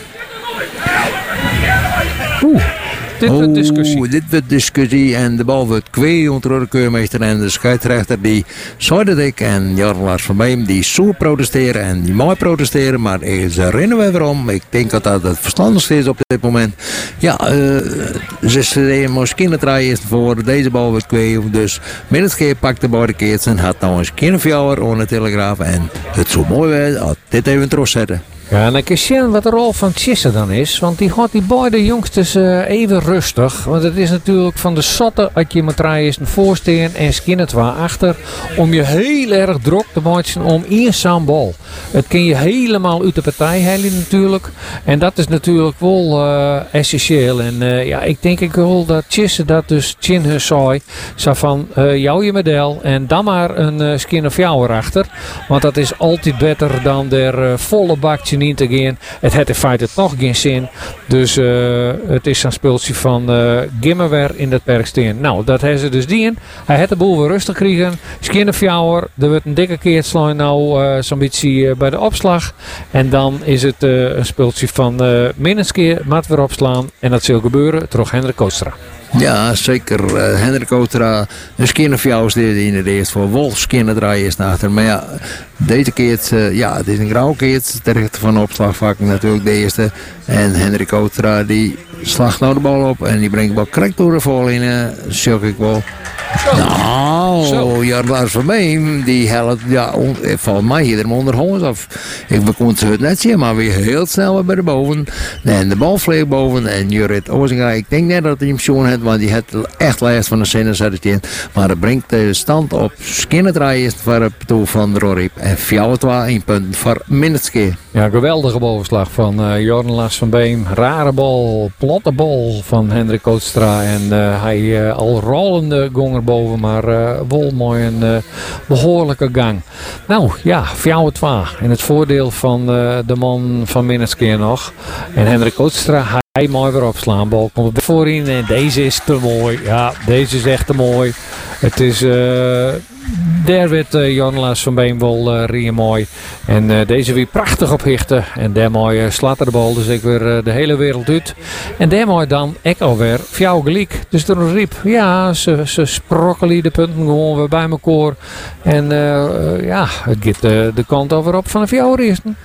Oeh. Dit wordt oh, discussie. Dit wordt discussie en de bal wordt kwee onder de keurmeester en de scheidsrechter die zei dat ik en Jorn Lars van Beem die zo protesteren en die mooi protesteren, maar ze herinneren we waarom. Ik denk dat dat het verstandigste is op dit moment. Ja, uh, ze zijn misschien het rijden voor deze bal wordt kwee, dus Minneskeer pakt de beide keerts en had nou eens kindervjouwer onder de Telegraaf en het zou mooi zijn als dit even terugzetten. Ja, en dan kun je zien wat de rol van Tjisse dan is. Want die houdt die beide jongsters uh, even rustig. Want het is natuurlijk van de zotte als je met rijden voorsteen en skinnet waar achter. Om je heel erg druk te maken om één zo'n bal. Het kun je helemaal uit de partij halen natuurlijk. En dat is natuurlijk wel uh, essentieel. En uh, ja, ik denk ik wel dat Tjisse dat dus Tjin hun zei. Zo van, uh, jou je medel en dan maar een uh, skin of jou erachter. Want dat is altijd beter dan er uh, volle bakje in te gaan. Het heeft in feite toch geen zin. Dus uh, het is een speeltje van uh, Gimmerwer in dat perk staan. Nou, dat hebben ze dus die in. Hij heeft de boel weer rustig kregen. Skin of jou, er wordt een dikke keer slaan nou uh, zo'n beetje uh, bij de opslag. En dan is het uh, een speeltje van uh, Minneskeer, mat weer opslaan. En dat zal gebeuren door Hendrik Kootstra. Ja, zeker. Uh, Hendrik Kootstra, een skin of jou is in het eerst voor Wolf skin draaien is naar achter. Maar ja, deze keer, uh, ja, het is een grauw keer. Terecht van de opslagvak natuurlijk de eerste. En Hendrik Kootstra die slaagt nou de bal op en die brengt de bal correct door de voorlijnen. Zeg ik wel. Nou, Jorn Lars van Beem, die helpt, ja, on, volgens mij hier hem onder honderd af. Ik kon het net zien, maar weer heel snel weer bij de boven. En de bal vleeg boven en Jorrit Ozinga, ik denk net dat hij hem schoon had, want die had echt last van de zinnen, zet het in. Maar het brengt de stand op skinnet rijden voor het doel van Drorip. En Fjouwetwa, één punt voor Minneskeer. Ja, geweldige bovenslag van uh, Jorn Lars van Beem. Rare bal, platte bal van Hendrik Kootstra. En uh, hij uh, al rollende gong erboven, maar uh, wel mooi een uh, behoorlijke gang. Nou ja, Fjouwetwa. In het voordeel van uh, de man van Minneskeer nog. En Hendrik Kootstra, hij mooi weer opslaan. Bal komt er voorin en deze is te mooi. Ja, deze is echt te mooi. Het is... Uh, Daar werd uh, Jorn Lars van Beem wel uh, riem mooi. En uh, deze weer prachtig ophichten. En daarmee uh, slaat er de bal dus ik weer uh, de hele wereld uit. En daarmee dan ik alweer fjouw gelijk. Dus er riep, ja, ze, ze sprokkelen de punten gewoon weer bij elkaar. En uh, uh, ja, het gaat uh, de kant over op van de fjouw eersten.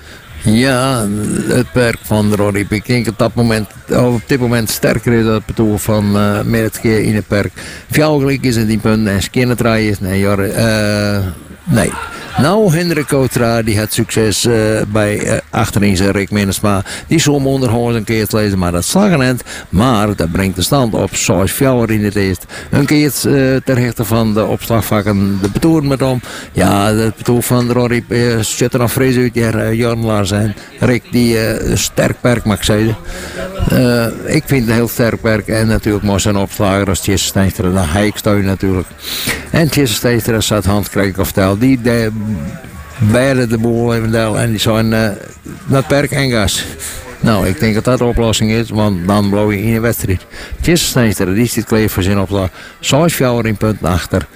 Ja, het werk van Rory. Ik denk dat, dat moment, op dit moment sterker is dan het betoog van uh, Meritgeer in het perk. Fjouw gelijk is het die punten en Skinnetraai is. Nee, Jor, uh, nee. Nou, Hendrik Koutra, die had succes uh, bij uh, achterin zijn Rick Minnesma. Die zal hem onderhouden een keer te lezen, maar dat slagen net. Maar dat brengt de stand op zoals Fjouwer in het eerst. Een keer uh, ter rechter van de opslagvakken de betoer met om. Ja, het betoer van Rory uh, zit er nog fris uit. Ja, uh, Jorn Larsen. Rick, die uh, sterk perk mag ik zeggen. Uh, ik vind het heel sterk perk. En natuurlijk moest zijn opslager als Tjesse Steinstra. Dan ga ik steun natuurlijk. En Tjesse Steinstra zat handkrijg of tel. Die de, beide de boel eventueel. En die zijn uh, naar perk en gas. Nou, ik denk dat dat de oplossing is, want dan blow je in een wedstrijd. Tjesse Steinstra, die zit klaar voor zijn opslag. Zoals Fjouwer in punten achter.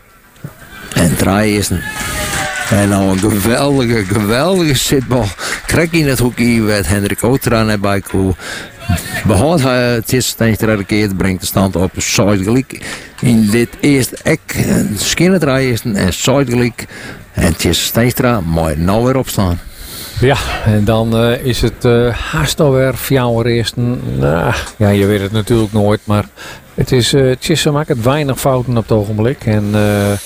En draai is een. En nou een geweldige, geweldige zitbal. Krijg in het hoekje met Hendrik Koutra net bij Koe. Behoud hij Tjesse Steinstra de keer, brengt de stand op Zuidgelijk. In dit eerste ek, Skinner draai is en Zuidgelijk. En Tjesse Steinstra moet nou weer opstaan. Ja, en dan uh, is het uh, haast alweer Fjouwer eerst. Nou, ja, je weet het natuurlijk nooit, maar het is uh, Tjesse maakt het weinig fouten op het ogenblik. En uh,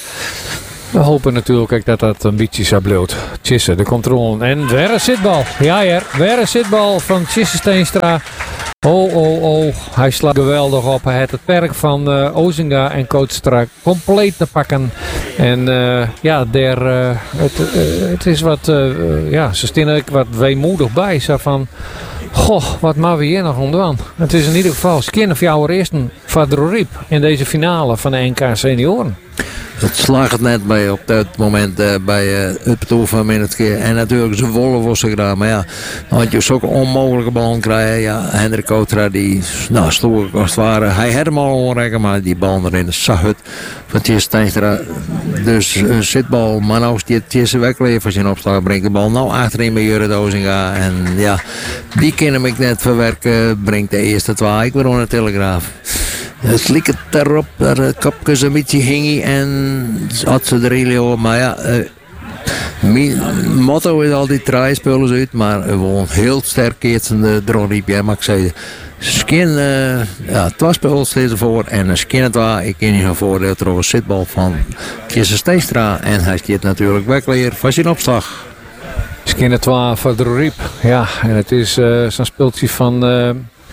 we hopen natuurlijk dat dat een beetje zo bloot. Tjesse, de controle. En weer een zitbal. Ja, ja, weer een zitbal van Tjesse Steenstra. Oh, oh, oh. Hij slaat geweldig op. Hij had het perk van uh, Ozinga en Koutstra compleet te pakken. En uh, ja, der, uh, het, uh, het is wat, uh, ja, ze staan er wat weemoedig bij. Zo van, goh, wat maken we hier nog onderaan? Het is in ieder geval Skinner voor jouw eerste Vadroriep in deze finale van de N K senioren. Het slaagt het net bij op dat moment uh, bij uh, het betoog van Minutkeer. En natuurlijk ze wollen was ze gedaan. Maar ja, dan had je zulke onmogelijke bal krijgen. Ja, Hendrik Koutra die nou, sloeg als het ware. Hij had hem al onrekken, maar die bal erin zag het van Tjesse Steinstra. Dus een zitbal. Maar nou is Tjesse wegleven als je een opslag brengt de bal. Nou achterin bij Jurre Ozinga. En ja, die kan ik net verwerken. Brengt de eerste twee. Ik weer onder de Telegraaf. Het liep het erop, dat het kopjes een beetje hing en had ze er heel maar ja, uh, mijn motto is altijd drie spelers uit, maar gewoon heel sterk keertende droniep, ja, mag ik zeggen. Skin, uh, ja, twee spelers steeds voor en een skin het waar, ik ken je een voordeel trouwens zitbal van Tjesse Steenstra en hij stiert natuurlijk wegleer van zijn opslag. Skin het waar voor Droriep, ja, en het is uh, zo'n speeltje van... Uh,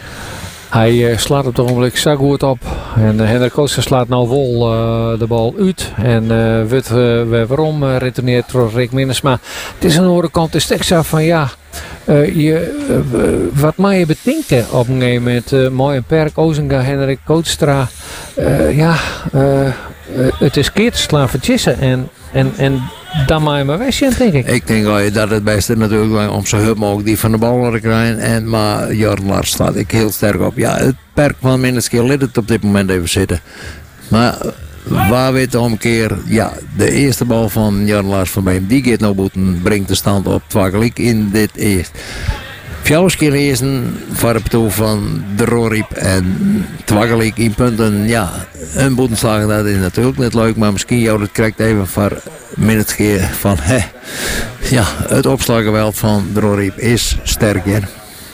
Hij uh, slaat op het ogenblik zo goed op. En uh, Hendrik Koutstra slaat nou wel uh, de bal uit. En uh, weet uh, waarom uh, retourneert door Rick Minnesma. Het is aan de andere kant is het zo van ja. Uh, je, uh, wat mag je bedenken op een gegeven moment. Uh, mooi en perk, Ozinga, Hendrik Koutstra. Uh, ja, uh, uh, het is keer te slaan voor Tjesse. En, en, en dan mag je maar wegzien, denk ik. Ik denk oh, dat het beste natuurlijk om zo hub mogelijk die van de bal te krijgen. En, maar Jorn Lars staat ik heel sterk op. Ja, het perk van Minneskeer liet het op dit moment even zitten. Maar waar weet de omkeer? Ja, de eerste bal van Jorn Lars van Beem, die gaat nou boeten, brengt de stand op twaalf in dit eerst. Fjouwskeer eerst voor het betoog van de Roriep en twaggelijk in punten. Ja, een boetenslagen dat is natuurlijk niet leuk, maar misschien jou dat krijgt even voor Minutkeer van hè. Ja, het opslaggeweld van de Roriep is sterker.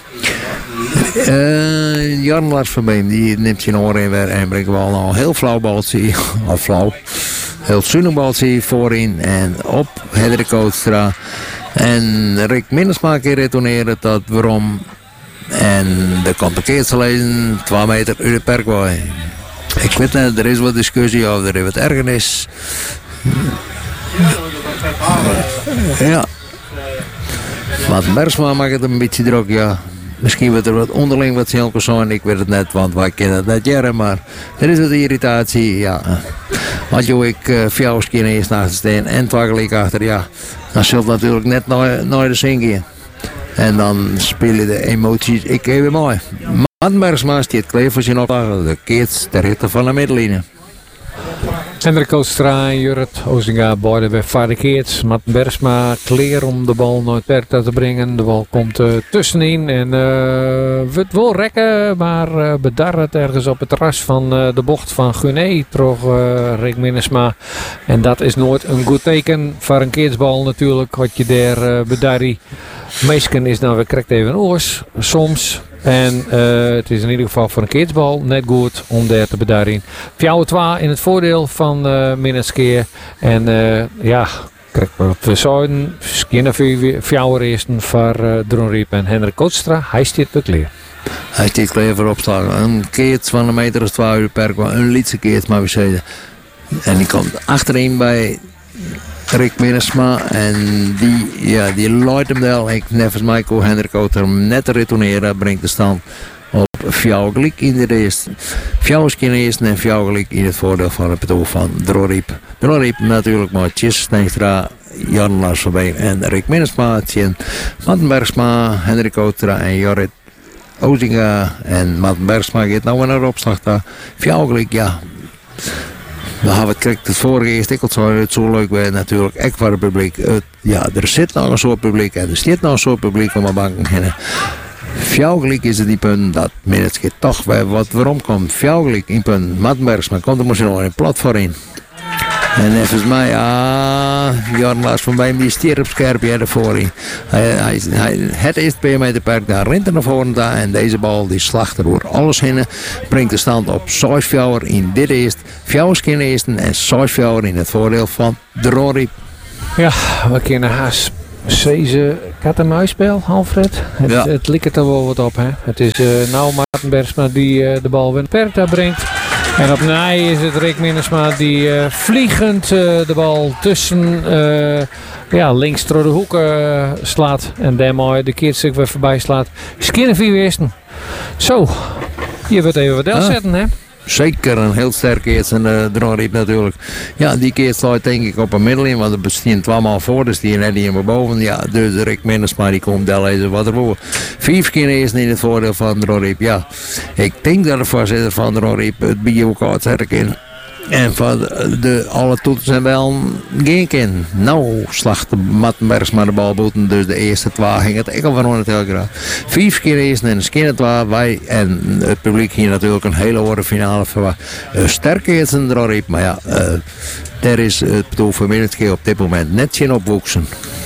Uh, Jan Lars van Beem die neemt zijn oren in weer en brengt wel nou een heel flauw baltje, of flauw, heel zuinig baltje voorin en op Hendrik Koutstra. En Rick Minnesma keer retourneren dat waarom. En de komt verkeerd te lezen, twee meter uit het perkwaai. Ik weet niet, er is wat discussie of er is wat ergernis. Ja. Maar Mersma maakt het een beetje druk, ja. Misschien wordt er wat onderling wat zelfs zijn, ik weet het net, want wij kennen het net jaren, maar er is wat irritatie, ja. Want joh, ik uh, Fjouwskeer eerst naast steen en twaalf achter, ja. Dan zult natuurlijk net naar, naar de zin gaan. En dan spelen de emoties ik even mooi. Maar Mersma stiert kleef voor zijn opslag, de keert ter hitte van de middenlijn. Hendrik Kootstra en Jurrit Ozinga beide weer verkeerd. Martin Bergsma kleer om de bal naar het perk te brengen. De bal komt uh, tussenin en uh, wordt wel rekken, maar uh, bedarret ergens op het ras van uh, de bocht van Guné. Toch uh, Rick Minnesma. En dat is nooit een goed teken voor een keersbal natuurlijk, wat je daar uh, bedarrie. Meesken is dan weer correct even oors, soms. En uh, het is in ieder geval voor een keersbal net goed om daar te bedarren. vier twee in het voordeel van uh, Minneskeer. En uh, ja, kijk wat we zouden. Skinner vier eersten voor uh, Dronriep en Hendrik Kootstra. Hij staat te kleer. Hij staat kleer voor opstaan. Een keert van een meter of twee uur per kwa. Een lietse keert, maar we zeggen. En die komt achterin bij Rick Minnesma en die, ja, die luidt hem wel. Ik nevens Michael Hendrik Kootstra hem net te retourneren, brengt de stand op vier gelijk in de eerste. vier is in de eerste en vier gelijk in het voordeel van het bedoel van Dronriep. Dronriep natuurlijk maar Tjis Steenstra, Jan Lars Verbeen en Rick Minnesma. Tjen Martin Bergsma, Hendrik Kootstra en Jorrit Ozinga. En Martin Bergsma gaat nou weer naar de opslag daar. vier gelijk, ja. We hebben het, kijk, het vorige eerst ik het zo leuk bij natuurlijk echt voor het publiek. Het, ja, er zit nog een soort publiek en er zit nog een soort publiek om de banken heen. Fjouwgelijk is het die punt dat Minneskeer toch bij wat waarom komt. Fjouwgelijk in punt. Mattenbergs, maar komt er misschien nog een plat voor in. En volgens mij, ja, Jan Lars van Beem die stier op scherpje ervoor in. Hij, hij, hij, het eerste P M perk daar rent er naar voren daar en deze bal die slacht er door alles heen. Brengt de stand op zes vier in dit eerst. vier in de eerste en zes vier in het voordeel van Dronriep. Ja, we kunnen haast Deze kat-en-muisspel, Alfred. Het, ja. het likt er wel wat op. Hè? Het is uh, nou Martin Bergsma die uh, de bal weer perk daar brengt. En op Nij is het Rick Minnesma die uh, vliegend uh, de bal tussen uh, ja, links door de hoek uh, slaat. En daarmee de keertstuk weer voorbij slaat. Skinner vier weersten. Zo, je wilt even wat deel zetten, hè? Zeker een heel sterk keert en uh, Dronriep natuurlijk. Ja, die keert sluit denk ik op een middel in, want er bestien twaalf voor, dus die net niet meer boven. Ja, dus Rick Minnesma die komt wel even wat ervoor. Vijf keer is in het voordeel van Dronriep. Ja, ik denk dat de voorzitter van Dronriep het bij elkaar sterk in. En van de, alle toetsen zijn wel geen kind. Nou, slacht de Mattenbergs maar de bal boeten. Dus de eerste twee ging het echt al van het heel graag. Vijf keer eerst en een skinner twee. Wij en het publiek hier natuurlijk een hele hoge finale verwacht. Uh, sterk is een Dronriep. Maar ja, uh, daar is het bedoel voor Minneskeer op dit moment net geen opwoeksen.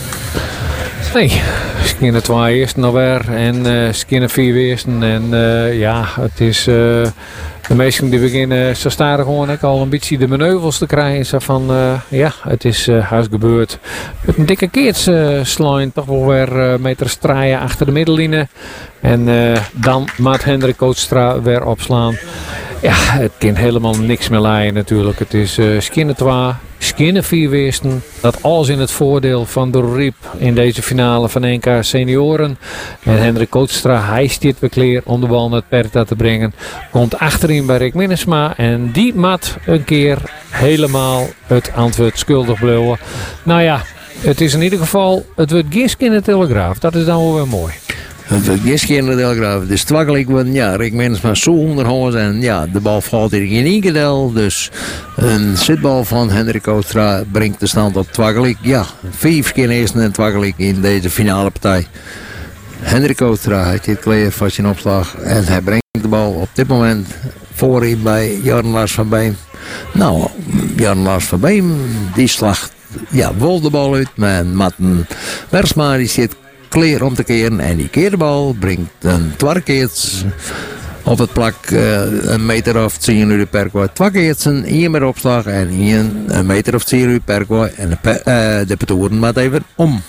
Nee, Skinner twee eerst nog weer en uh, Skinner vier eersten. En uh, ja, het is... Uh, De meesten die beginnen, ze staan er gewoon ook al een beetje de manoeuvres te krijgen. Zo van, uh, ja, het is uh, huis gebeurd. Met een dikke keerts uh, slaan, toch wel weer uh, meters draaien achter de middenlijnen. En uh, dan maakt Hendrik Kootstra weer opslaan. Ja, het kan helemaal niks meer laaien natuurlijk. Het is uh, Skinner twee, Skinner vier weersten. Dat alles in het voordeel van Dronriep in deze finale van N K Senioren. En Hendrik Kootstra, hij stiert weer kleer om de bal naar het perk te brengen. Komt achterin bij Rick Minnesma. En die mat een keer helemaal het antwoord schuldig blijven. Nou ja, het is in ieder geval, het wordt geen Skinner Telegraaf. Dat is dan wel weer mooi. Het wordt geen Skinner Telegraaf. Het is twakkelijk, want ja, Rick Minnesma zo onderhouden. En ja, de bal valt hier in één keer. Dus een zitbal van Hendrik Kootstra brengt de stand op twakkelijk. Ja, vijf keer eerst en twakkelijk in deze finale partij. Hendrik Kootstra heeft dit kleer van zijn opslag. En hij brengt de bal op dit moment voorin bij Jan Lars van Beem. Nou, Jan Lars van Beem, die slacht ja, wol de bal uit. Maar Martin Bergsma, die zit kleer om te keren. En die keerbal brengt een twarkeerts op het plak. Uh, een meter of tien uur per kwa. Twarkeertsen, hier met opslag. En hier een meter of tien uur per kwa. En de, pe- uh, de petoeren maakt even om.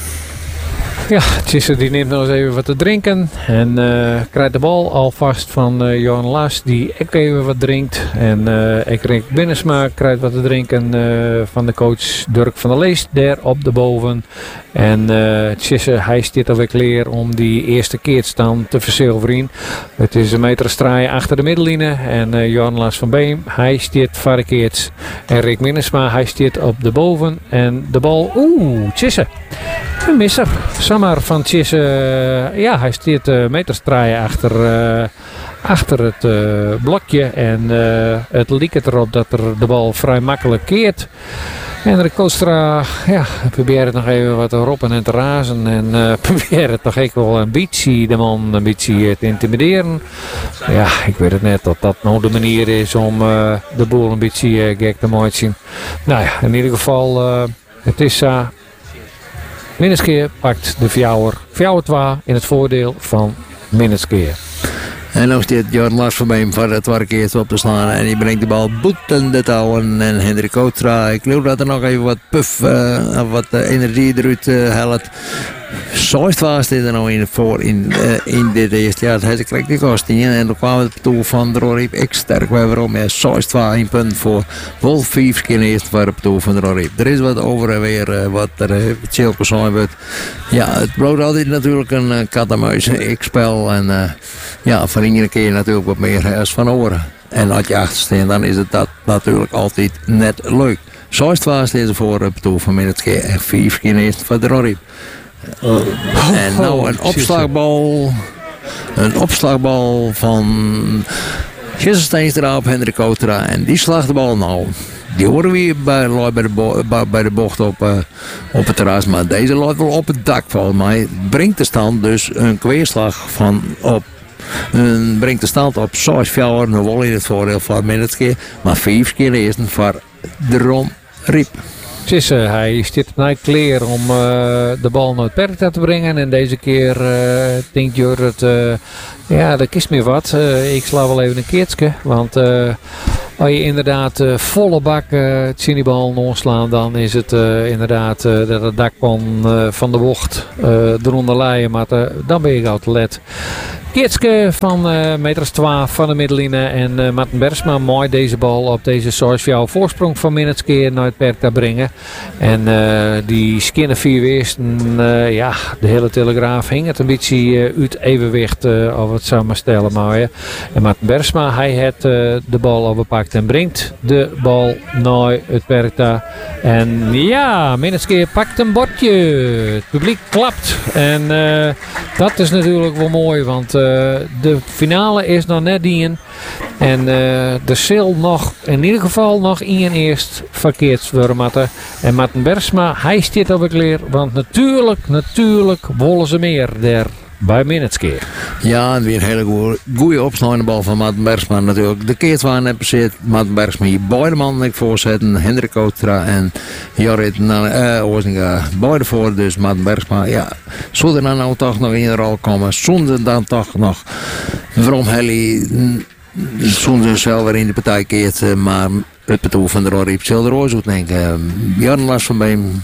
Ja, Tjisse die neemt nog eens even wat te drinken. En uh, krijgt de bal alvast van uh, Johan Lars, die ook even wat drinkt. En uh, ik Rick Minnesma krijgt wat te drinken uh, van de coach Dirk van der Leest, daar op de boven. En uh, Tjisse, hij stiert alweer kleer om die eerste keertstand te verzilveren. Het is een meter straaien achter de middenlijnen. En uh, Johan Lars van Beem, hij stiert varkeerts. En Rick Minnesma, hij stiert op de boven. En de bal, oeh, Tjisse. Een misser. Samar van Tjisse, uh, ja, hij stiert uh, meters draaien achter, uh, achter het uh, blokje. En uh, het liep erop dat er de bal vrij makkelijk keert. Hendrik Kootstra, ja, probeert het nog even wat te roppen en te razen. En uh, probeert het nog even wel een beetje, de man een beetje te intimideren. Ja, ik weet het net dat dat nou de manier is om uh, de boel een beetje uh, gek te mooi te zien. Nou ja, in ieder geval, uh, het is uh, Minneskeer pakt de Fjouwer. Fjouwer twee in het voordeel van Minneskeer. En nog steeds Jorn Lars van Beem voor het warkeert op te slaan. En die brengt de bal boeten de touwen. En Hendrik Kootstra, ik geloof dat er nog even wat puff, uh, wat uh, energie eruit uh, helpt. Zoist was dit er nou in, voor in, uh, in dit eerste jaar. Hij kreeg die kost in. En dan kwam het toe van de Roriep. Ik sterk bij waarom. Ja, zoist was een punt voor Wolf vijf keer eerst voor het toe van de Roriep. Er is wat over en weer uh, wat er uh, chill persoon wordt. Ja, het bloot altijd natuurlijk een uh, kat-en-muis ik-spel. En uh, ja, van iedere keer natuurlijk wat meer als van oren. En als je achtersteent, dan is het dat natuurlijk altijd net leuk. Zoist was deze voor het toe van Minneskeer. En vijf keer eerst voor de Roriep. Uh, en nou een opslagbal. Een opslagbal van Jesse Steenstra op Hendrik Kootstra. En die slaagt de bal nou. Die horen we bij, bij, de, bo bij de bocht op, uh, op het terras. Maar deze loopt wel op het dak volgens mij. Brengt de stand dus een kweerslag van op. Een brengt de stand op zes vier. Nu wel in het voordeel van Minneskeer. Maar vijf keer eerst voor de Ron Riep. Precies, uh, hij stiet naar kleer om uh, de bal naar het perk te brengen. En deze keer uh, denkt Jorrit, uh, ja, dat is meer wat. Uh, ik sla wel even een keertje. Want uh, als je inderdaad uh, volle bak uh, het zien die bal onslaan, dan is het uh, inderdaad uh, dat het dak van, uh, van de bocht uh, eronder leien. Maar uh, dan ben je gauw te let. Keertske van uh, meters twaalf van de middellijnen en uh, Martin Bersma mooi deze bal op deze Source voorsprong van Minneskeer naar het perk te brengen. En uh, die skinnen vier weersten, uh, ja, de hele Telegraaf hing het een beetje uh, uit evenwicht uh, of het zou maar stellen. Maar, ja. En Martin Bersma, hij heeft uh, de bal overpakt en brengt de bal naar het perk daar. En ja, Minneskeer pakt een bordje. Het publiek klapt. En uh, dat is natuurlijk wel mooi, want uh, de finale is nog net in. En uh, er zal nog, in ieder geval nog één eerst verkeerd worden. En Martin Bersma, hij staat op het leer. Want natuurlijk, natuurlijk willen ze meer daar bij Minneskeer. Ja, en weer een hele goede opslaande bal van Martin Bersma natuurlijk. De keert waar net passeert. Martin Bersma hier beide mannen voorzetten. Hendrik Kootstra en Jorrit uh, Oosinga beide voor. Dus Martin Bersma, ja, zou er dan nou toch nog in de rol komen. Zonder dan toch nog waarom Helly zonder zelf weer in de partij keert. Maar het betoel van de Roriep zal de roos denken. Björn Lars van Beem.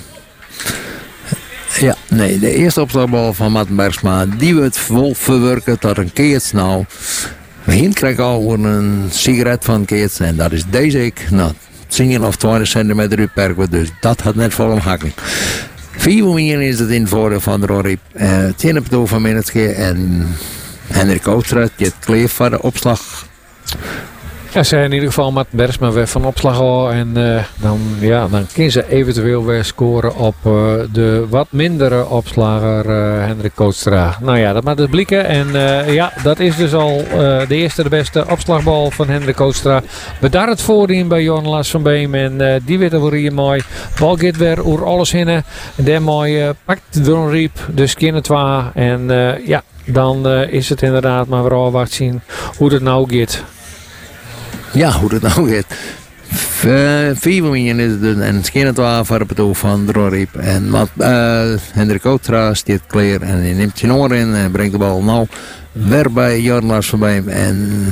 Ja, nee, de eerste opslagbal van Martin Bersma, die wordt vol verwerken tot een keerts. Nou, we heen krijgen al een sigaret van keerts en dat is deze ik. Nou, tien of twintig centimeter uit perk, dus dat had net vol omhakking. Vier minuten is het in het voordeel van de Roriep. Uh, het ene betoel van Minneskeer en Hendrik Kootstra, die het kleef voor de opslag. Ja, ze in ieder geval Martin Bersma weer van opslag al. En uh, dan, ja, dan kunnen ze eventueel weer scoren op uh, de wat mindere opslager uh, Hendrik Kootstra. Nou ja, dat mag dus blikken. En uh, ja, dat is dus al uh, de eerste de beste opslagbal van Hendrik Kootstra. We daar het voordien bij Jorn Lars van Beem. En uh, die weet er hier mooi. Bal gaat weer oer alles heen. En daar mooi uh, pakt de Riep de skinnen twee. En uh, ja, dan uh, is het inderdaad maar weer al wacht zien hoe het nou gaat. Ja, hoe het nou gaat. Vier minuten is het en het skinnen twee voor het betoel van de Roriep. En wat uh, Hendrik Kootstra staat klaar en hij neemt zijn oor in en brengt de bal nou weer bij Jorn Lars van Beem. En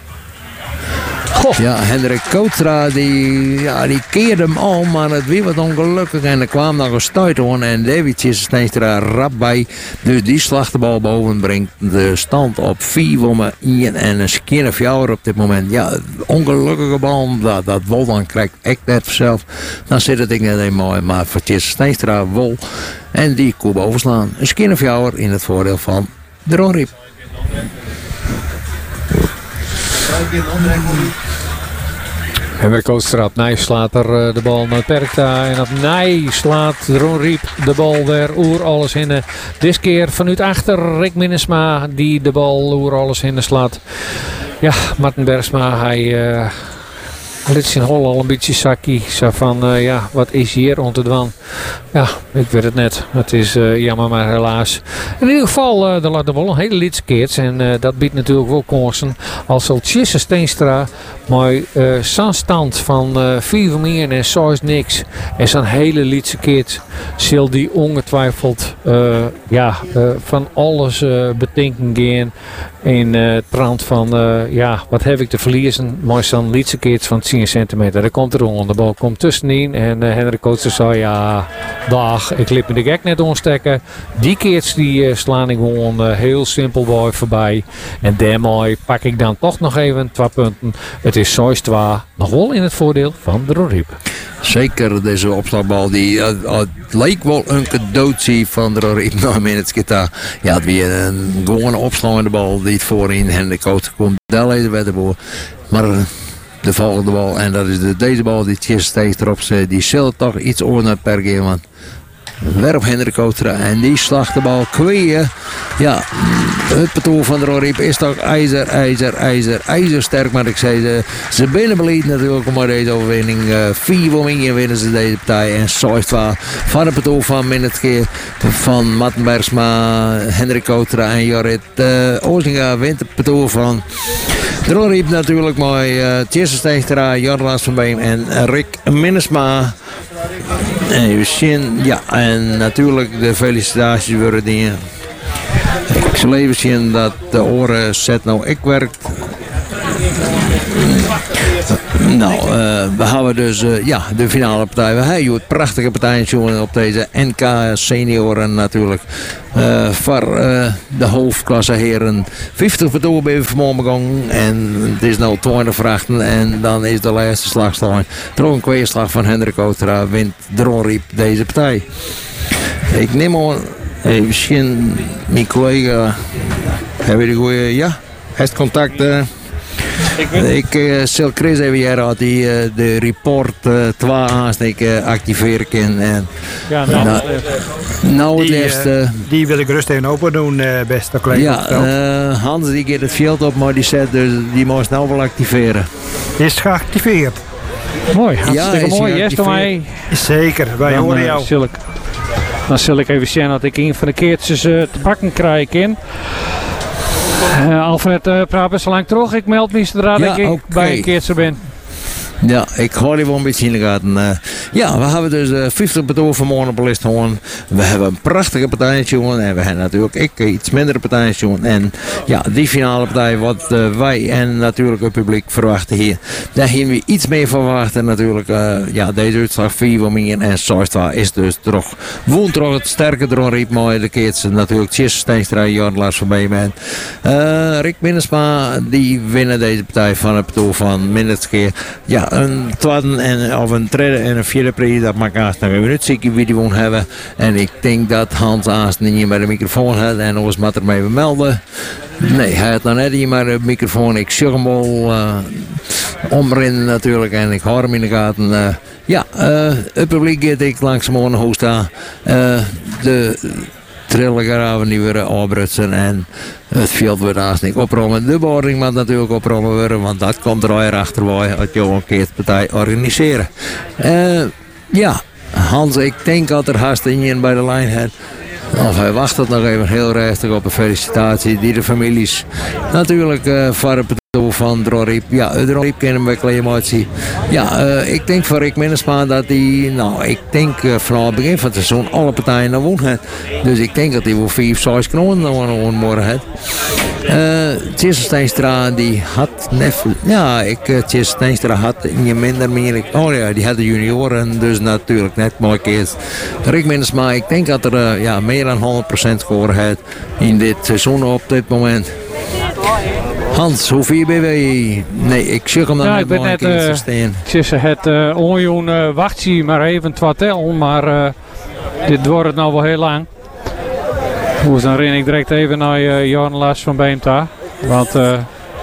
Goh. Ja, Hendrik Kootstra die, ja, die keerde hem al, maar het weer wat ongelukkig. En er kwam nog een stuit aan en David is steeds er rap bij. Dus die slag de bal boven brengt de stand op vier één en een skinner vier op dit moment. Ja, ongelukkige bal, dat, dat Wol dan krijgt echt net zelf. Dan zit het ik net een mooi, maar voor Tjesse Steenstra Wol. En die koe overslaan. Een skinner vier in het voordeel van de Roriep. Hendrik Kootstra op Nij slaat er uh, de bal naar het perk daar. En op Nij slaat Ron Riep de bal weer oer alles in. Dit keer vanuit achter Rick Minnesma die de bal oer alles in slaat. ja, Martin Bergsma, hij uh, liet zijn hol al een beetje zakkie. Zo van, uh, ja, wat is hier onder dwan? Ja, ik weet het net. Het is uh, jammer, maar helaas. In ieder geval, uh, er laat er wel een hele liedje en uh, dat biedt natuurlijk wel kansen. Als Tjisse Steenstra, maar uh, zo'n stand van uh, vier meer en zes niks. En zo'n hele liedje keert, zal die ongetwijfeld uh, ja, uh, van alles uh, bedenken gaan. In uh, het trant van, uh, ja, wat heb ik te verliezen? Maar zo'n liedje keert van tien centimeter. Daar komt er onder. De bal komt tussenin. En uh, Hendrik Kootser zei, ja, dag, ik liep me de gek net ontstekken. Die keerts die uh, slaan ik gewoon uh, heel simpel boy voorbij. En daarmee pak ik dan toch nog even twee punten. Het is zes twee, nog wel in het voordeel van de Roriep. Zeker deze opslagbal. Die, uh, uh, het leek wel een cadeautje van de Roriep. Nou, minutes gitaar. Ja, het weer een gewone opslagende bal die het voorin Hendrik Kootser komt. Daar lezen we de boel. Maar uh, de volgende bal, en dat is de, deze bal die Tjisse steeds erop zit, die zal toch iets ordenen per keer. Want werp Hendrik Kootser en die slacht de bal kweeën. Ja, het patoel van de Roriep is toch ijzer, ijzer, ijzer, ijzersterk. Maar ik zei, ze, ze binnenbeleid natuurlijk maar deze overwinning. Uh, vier woningen winnen ze deze partij. En zes twee van het patoel van Minnetkeer van Martin Bergsma, Hendrik Kootser en Jorrit uh, Ozinga wint het patoel van de Roriep natuurlijk mooi. Uh, Tjisse Steenstra, Jan Lars van Beem en Rick Minnesma. Even zien, ja, en natuurlijk de felicitaties worden die. Ik zal even zien dat de oren set nou ik werkt. Nou, uh, we hebben dus uh, ja, de finale partij. We hebben het prachtige partijtje op deze N K senioren natuurlijk. Uh, voor uh, de hoofdklasse heren. vijftig verdoen bij vanmorgen begonnen. En het is nu twintig vrachten. En dan is de laatste slagslag. Trouw een kweerslag van Hendrik Kootser wint de Roriep deze partij. Ik neem al even misschien mijn collega. Hebben we de goede, ja, heeft contact. Uh, Ik uh, zal Chris even hier uit die uh, de report uh, twee aansteken activeren kan. En, ja, nou, nou, nou het die, eerste. Uh, die wil ik rustig even open doen, uh, beste collega. Ja, uh, Hans die gaat het veld op, maar die zet dus die moest nou wel activeren. Is geactiveerd. Mooi, hartstikke ja, mooi. Yes, mij. Zeker, wij dan, horen uh, jou. Zal ik, dan zal ik even zien dat ik een van de keertjes uh, te pakken krijg in. Uh, Alfred, uh, praat best lang terug. Ik meld me zodra ja, ik okay. bij een keertje ben. Ja, ik ga die wel een beetje in de gaten. Uh, ja, we hebben dus uh, vijftig partij vanmorgen op de lijst gewoon. We hebben een prachtige partijtje gewoon. En we hebben natuurlijk ik, iets mindere partijtje gewoon. En ja, die finale partij wat uh, wij en natuurlijk het publiek verwachten hier. Daar gaan we iets meer verwachten natuurlijk. Uh, ja, deze uitslag vier van meer en zes twee is dus toch woont toch het sterke Roriep. Maar de keertje natuurlijk Tjisse Steenstra, Jan Lars van Beemen. Uh, Rick Minnesma, die winnen deze partij van het patoel van Minneskeer. Ja, een tweede en, of een derde en een vierde prijs, dat maakt haast nog even niet zeker wie die woont hebben. En ik denk dat Hans Aast niet hier bij de microfoon had en ons moet er mee melden. Nee, hij had nog net hier maar de microfoon. Ik zie hem al uh, omrennen natuurlijk en ik hoor hem in de gaten. Uh, ja, uh, het publiek gaat ik langzamerhand naar huis staan. Uh, de trillengraven die weer afbrutsen en het veld wordt haast niet oprollen. De boarding moet natuurlijk oprollen worden, want dat komt er weer achter bij als je een keer de partij organiseren. Uh, ja, Hans, ik denk dat er haast in bij de lijn heeft. Of hij wacht het nog even heel rustig op een felicitatie die de families natuurlijk uh, voor het patoel van de Roriep. Ja, de Roriep kennen we een emotie. Ja, uh, ik denk voor Rick Minnesma dat hij, nou, ik denk uh, vanaf het begin van het seizoen alle partijen naar woon heeft. Dus ik denk dat hij wel vier, zes knonen naar morgen heeft. Uh, Tjisse Steenstra die had net, ja, ik uh, Tjisse Steenstra had niet minder meer. Oh ja, die had de junioren, dus natuurlijk net mooi keer. Rick Minnesma, ik denk dat er uh, ja, meer dan honderd procent scoren heeft in dit seizoen op dit moment. Hans, hoeveel ben je? Nee, ik zeg hem dan ja, net mooi een keer te staan. Tjisse het uh, onjoen uh, wacht je maar even twee tel, maar uh, dit wordt het nou wel heel lang. Dus dan ren ik direct even naar uh, Jan Lars van Beemta. Want uh,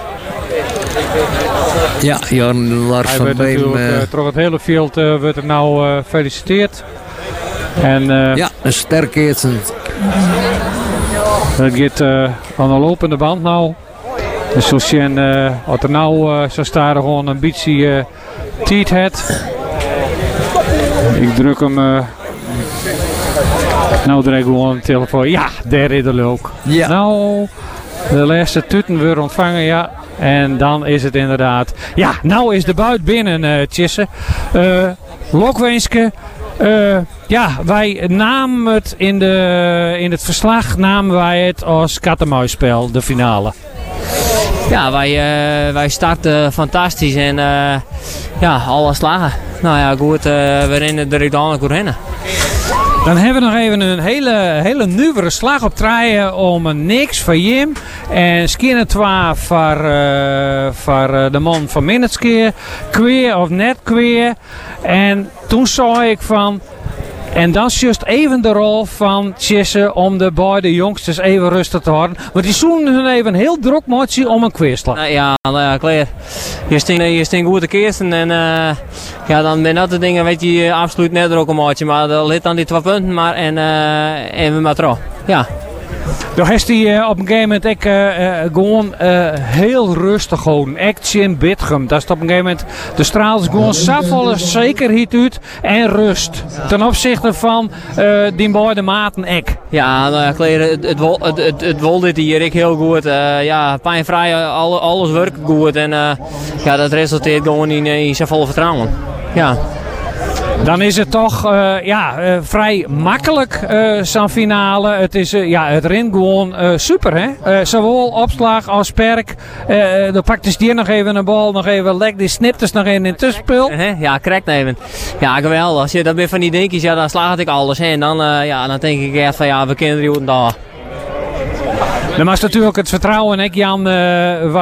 ja, Jan Lars van Beem. Uh, Toch het hele veld uh, wordt er nou uh, gefeliciteerd. En, uh, ja, een sterk eerste. Dat gaat uh, aan de lopende band nou. Dus zoals je uh, als er nou uh, zo staat er gewoon een beetje uh, tijd het. Ik druk hem. Uh, nou druk ik gewoon de telefoon. Ja, daar is de ook. Ja. Nou, de laatste tutten weer ontvangen, ja. En dan is het inderdaad. Ja, nou is de buit binnen, uh, Tjisse. Uh, Lokwenske. Uh, ja, wij namen het in, de, in het verslag namen wij het als kat-en-muisspel, de finale. Ja, wij, uh, wij starten fantastisch en uh, ja, alle slagen. Nou ja, goed, uh, we rennen direct aan elkaar rennen. Dan hebben we nog even een hele, hele nieuwere slag op draaien om een niks voor Jim. En skiën twee voor, uh, voor uh, de man van Minneskeer. Kweer of net kweer. En toen zei ik van... En dan is juist even de rol van Tjisse om de beide jongsters even rustig te houden. Want die zoenen hun even heel druk motie om een kweerslag. Nou ja, nou ja, klaar. Je stinkt, je stinkt goed de kisten en uh, ja, dan ben dat de dingen weet je absoluut net druk om motie. Maar dat ligt aan die twee punten maar en, uh, en we maar trouw. Ja. Dan heeft hij uh, op een gegeven moment ik, uh, uh, gewoon uh, heel rustig houden. Echt in Bitgum. Dat is op een gegeven moment de straal is gewoon zoveel zekerheid uit en rust. Ten opzichte van uh, die beide maten ek. Ja, nou ja, klaar, het, het, het, het, het wil dit hier ik heel goed. Uh, ja, pijnvrij, alle, alles werkt goed en uh, ja, dat resulteert gewoon in, in zijn volle vertrouwen. Ja. Dan is het toch uh, ja, uh, vrij makkelijk uh, zo'n finale. Het, is, uh, ja, het rent gewoon uh, super. Hè? Uh, zowel opslag als perk. Uh, dan pakt die nog even een bal, nog even lek. Die snipt dus nog in het tussenspel. Ja, correct even. Ja, geweldig. Als je dat bent van die dingetjes, ja, dan slaag ik alles. Hè? En dan, uh, ja, dan denk ik echt van ja, we kunnen er goed daar. Dan was natuurlijk het vertrouwen, hè, Jan. Uh,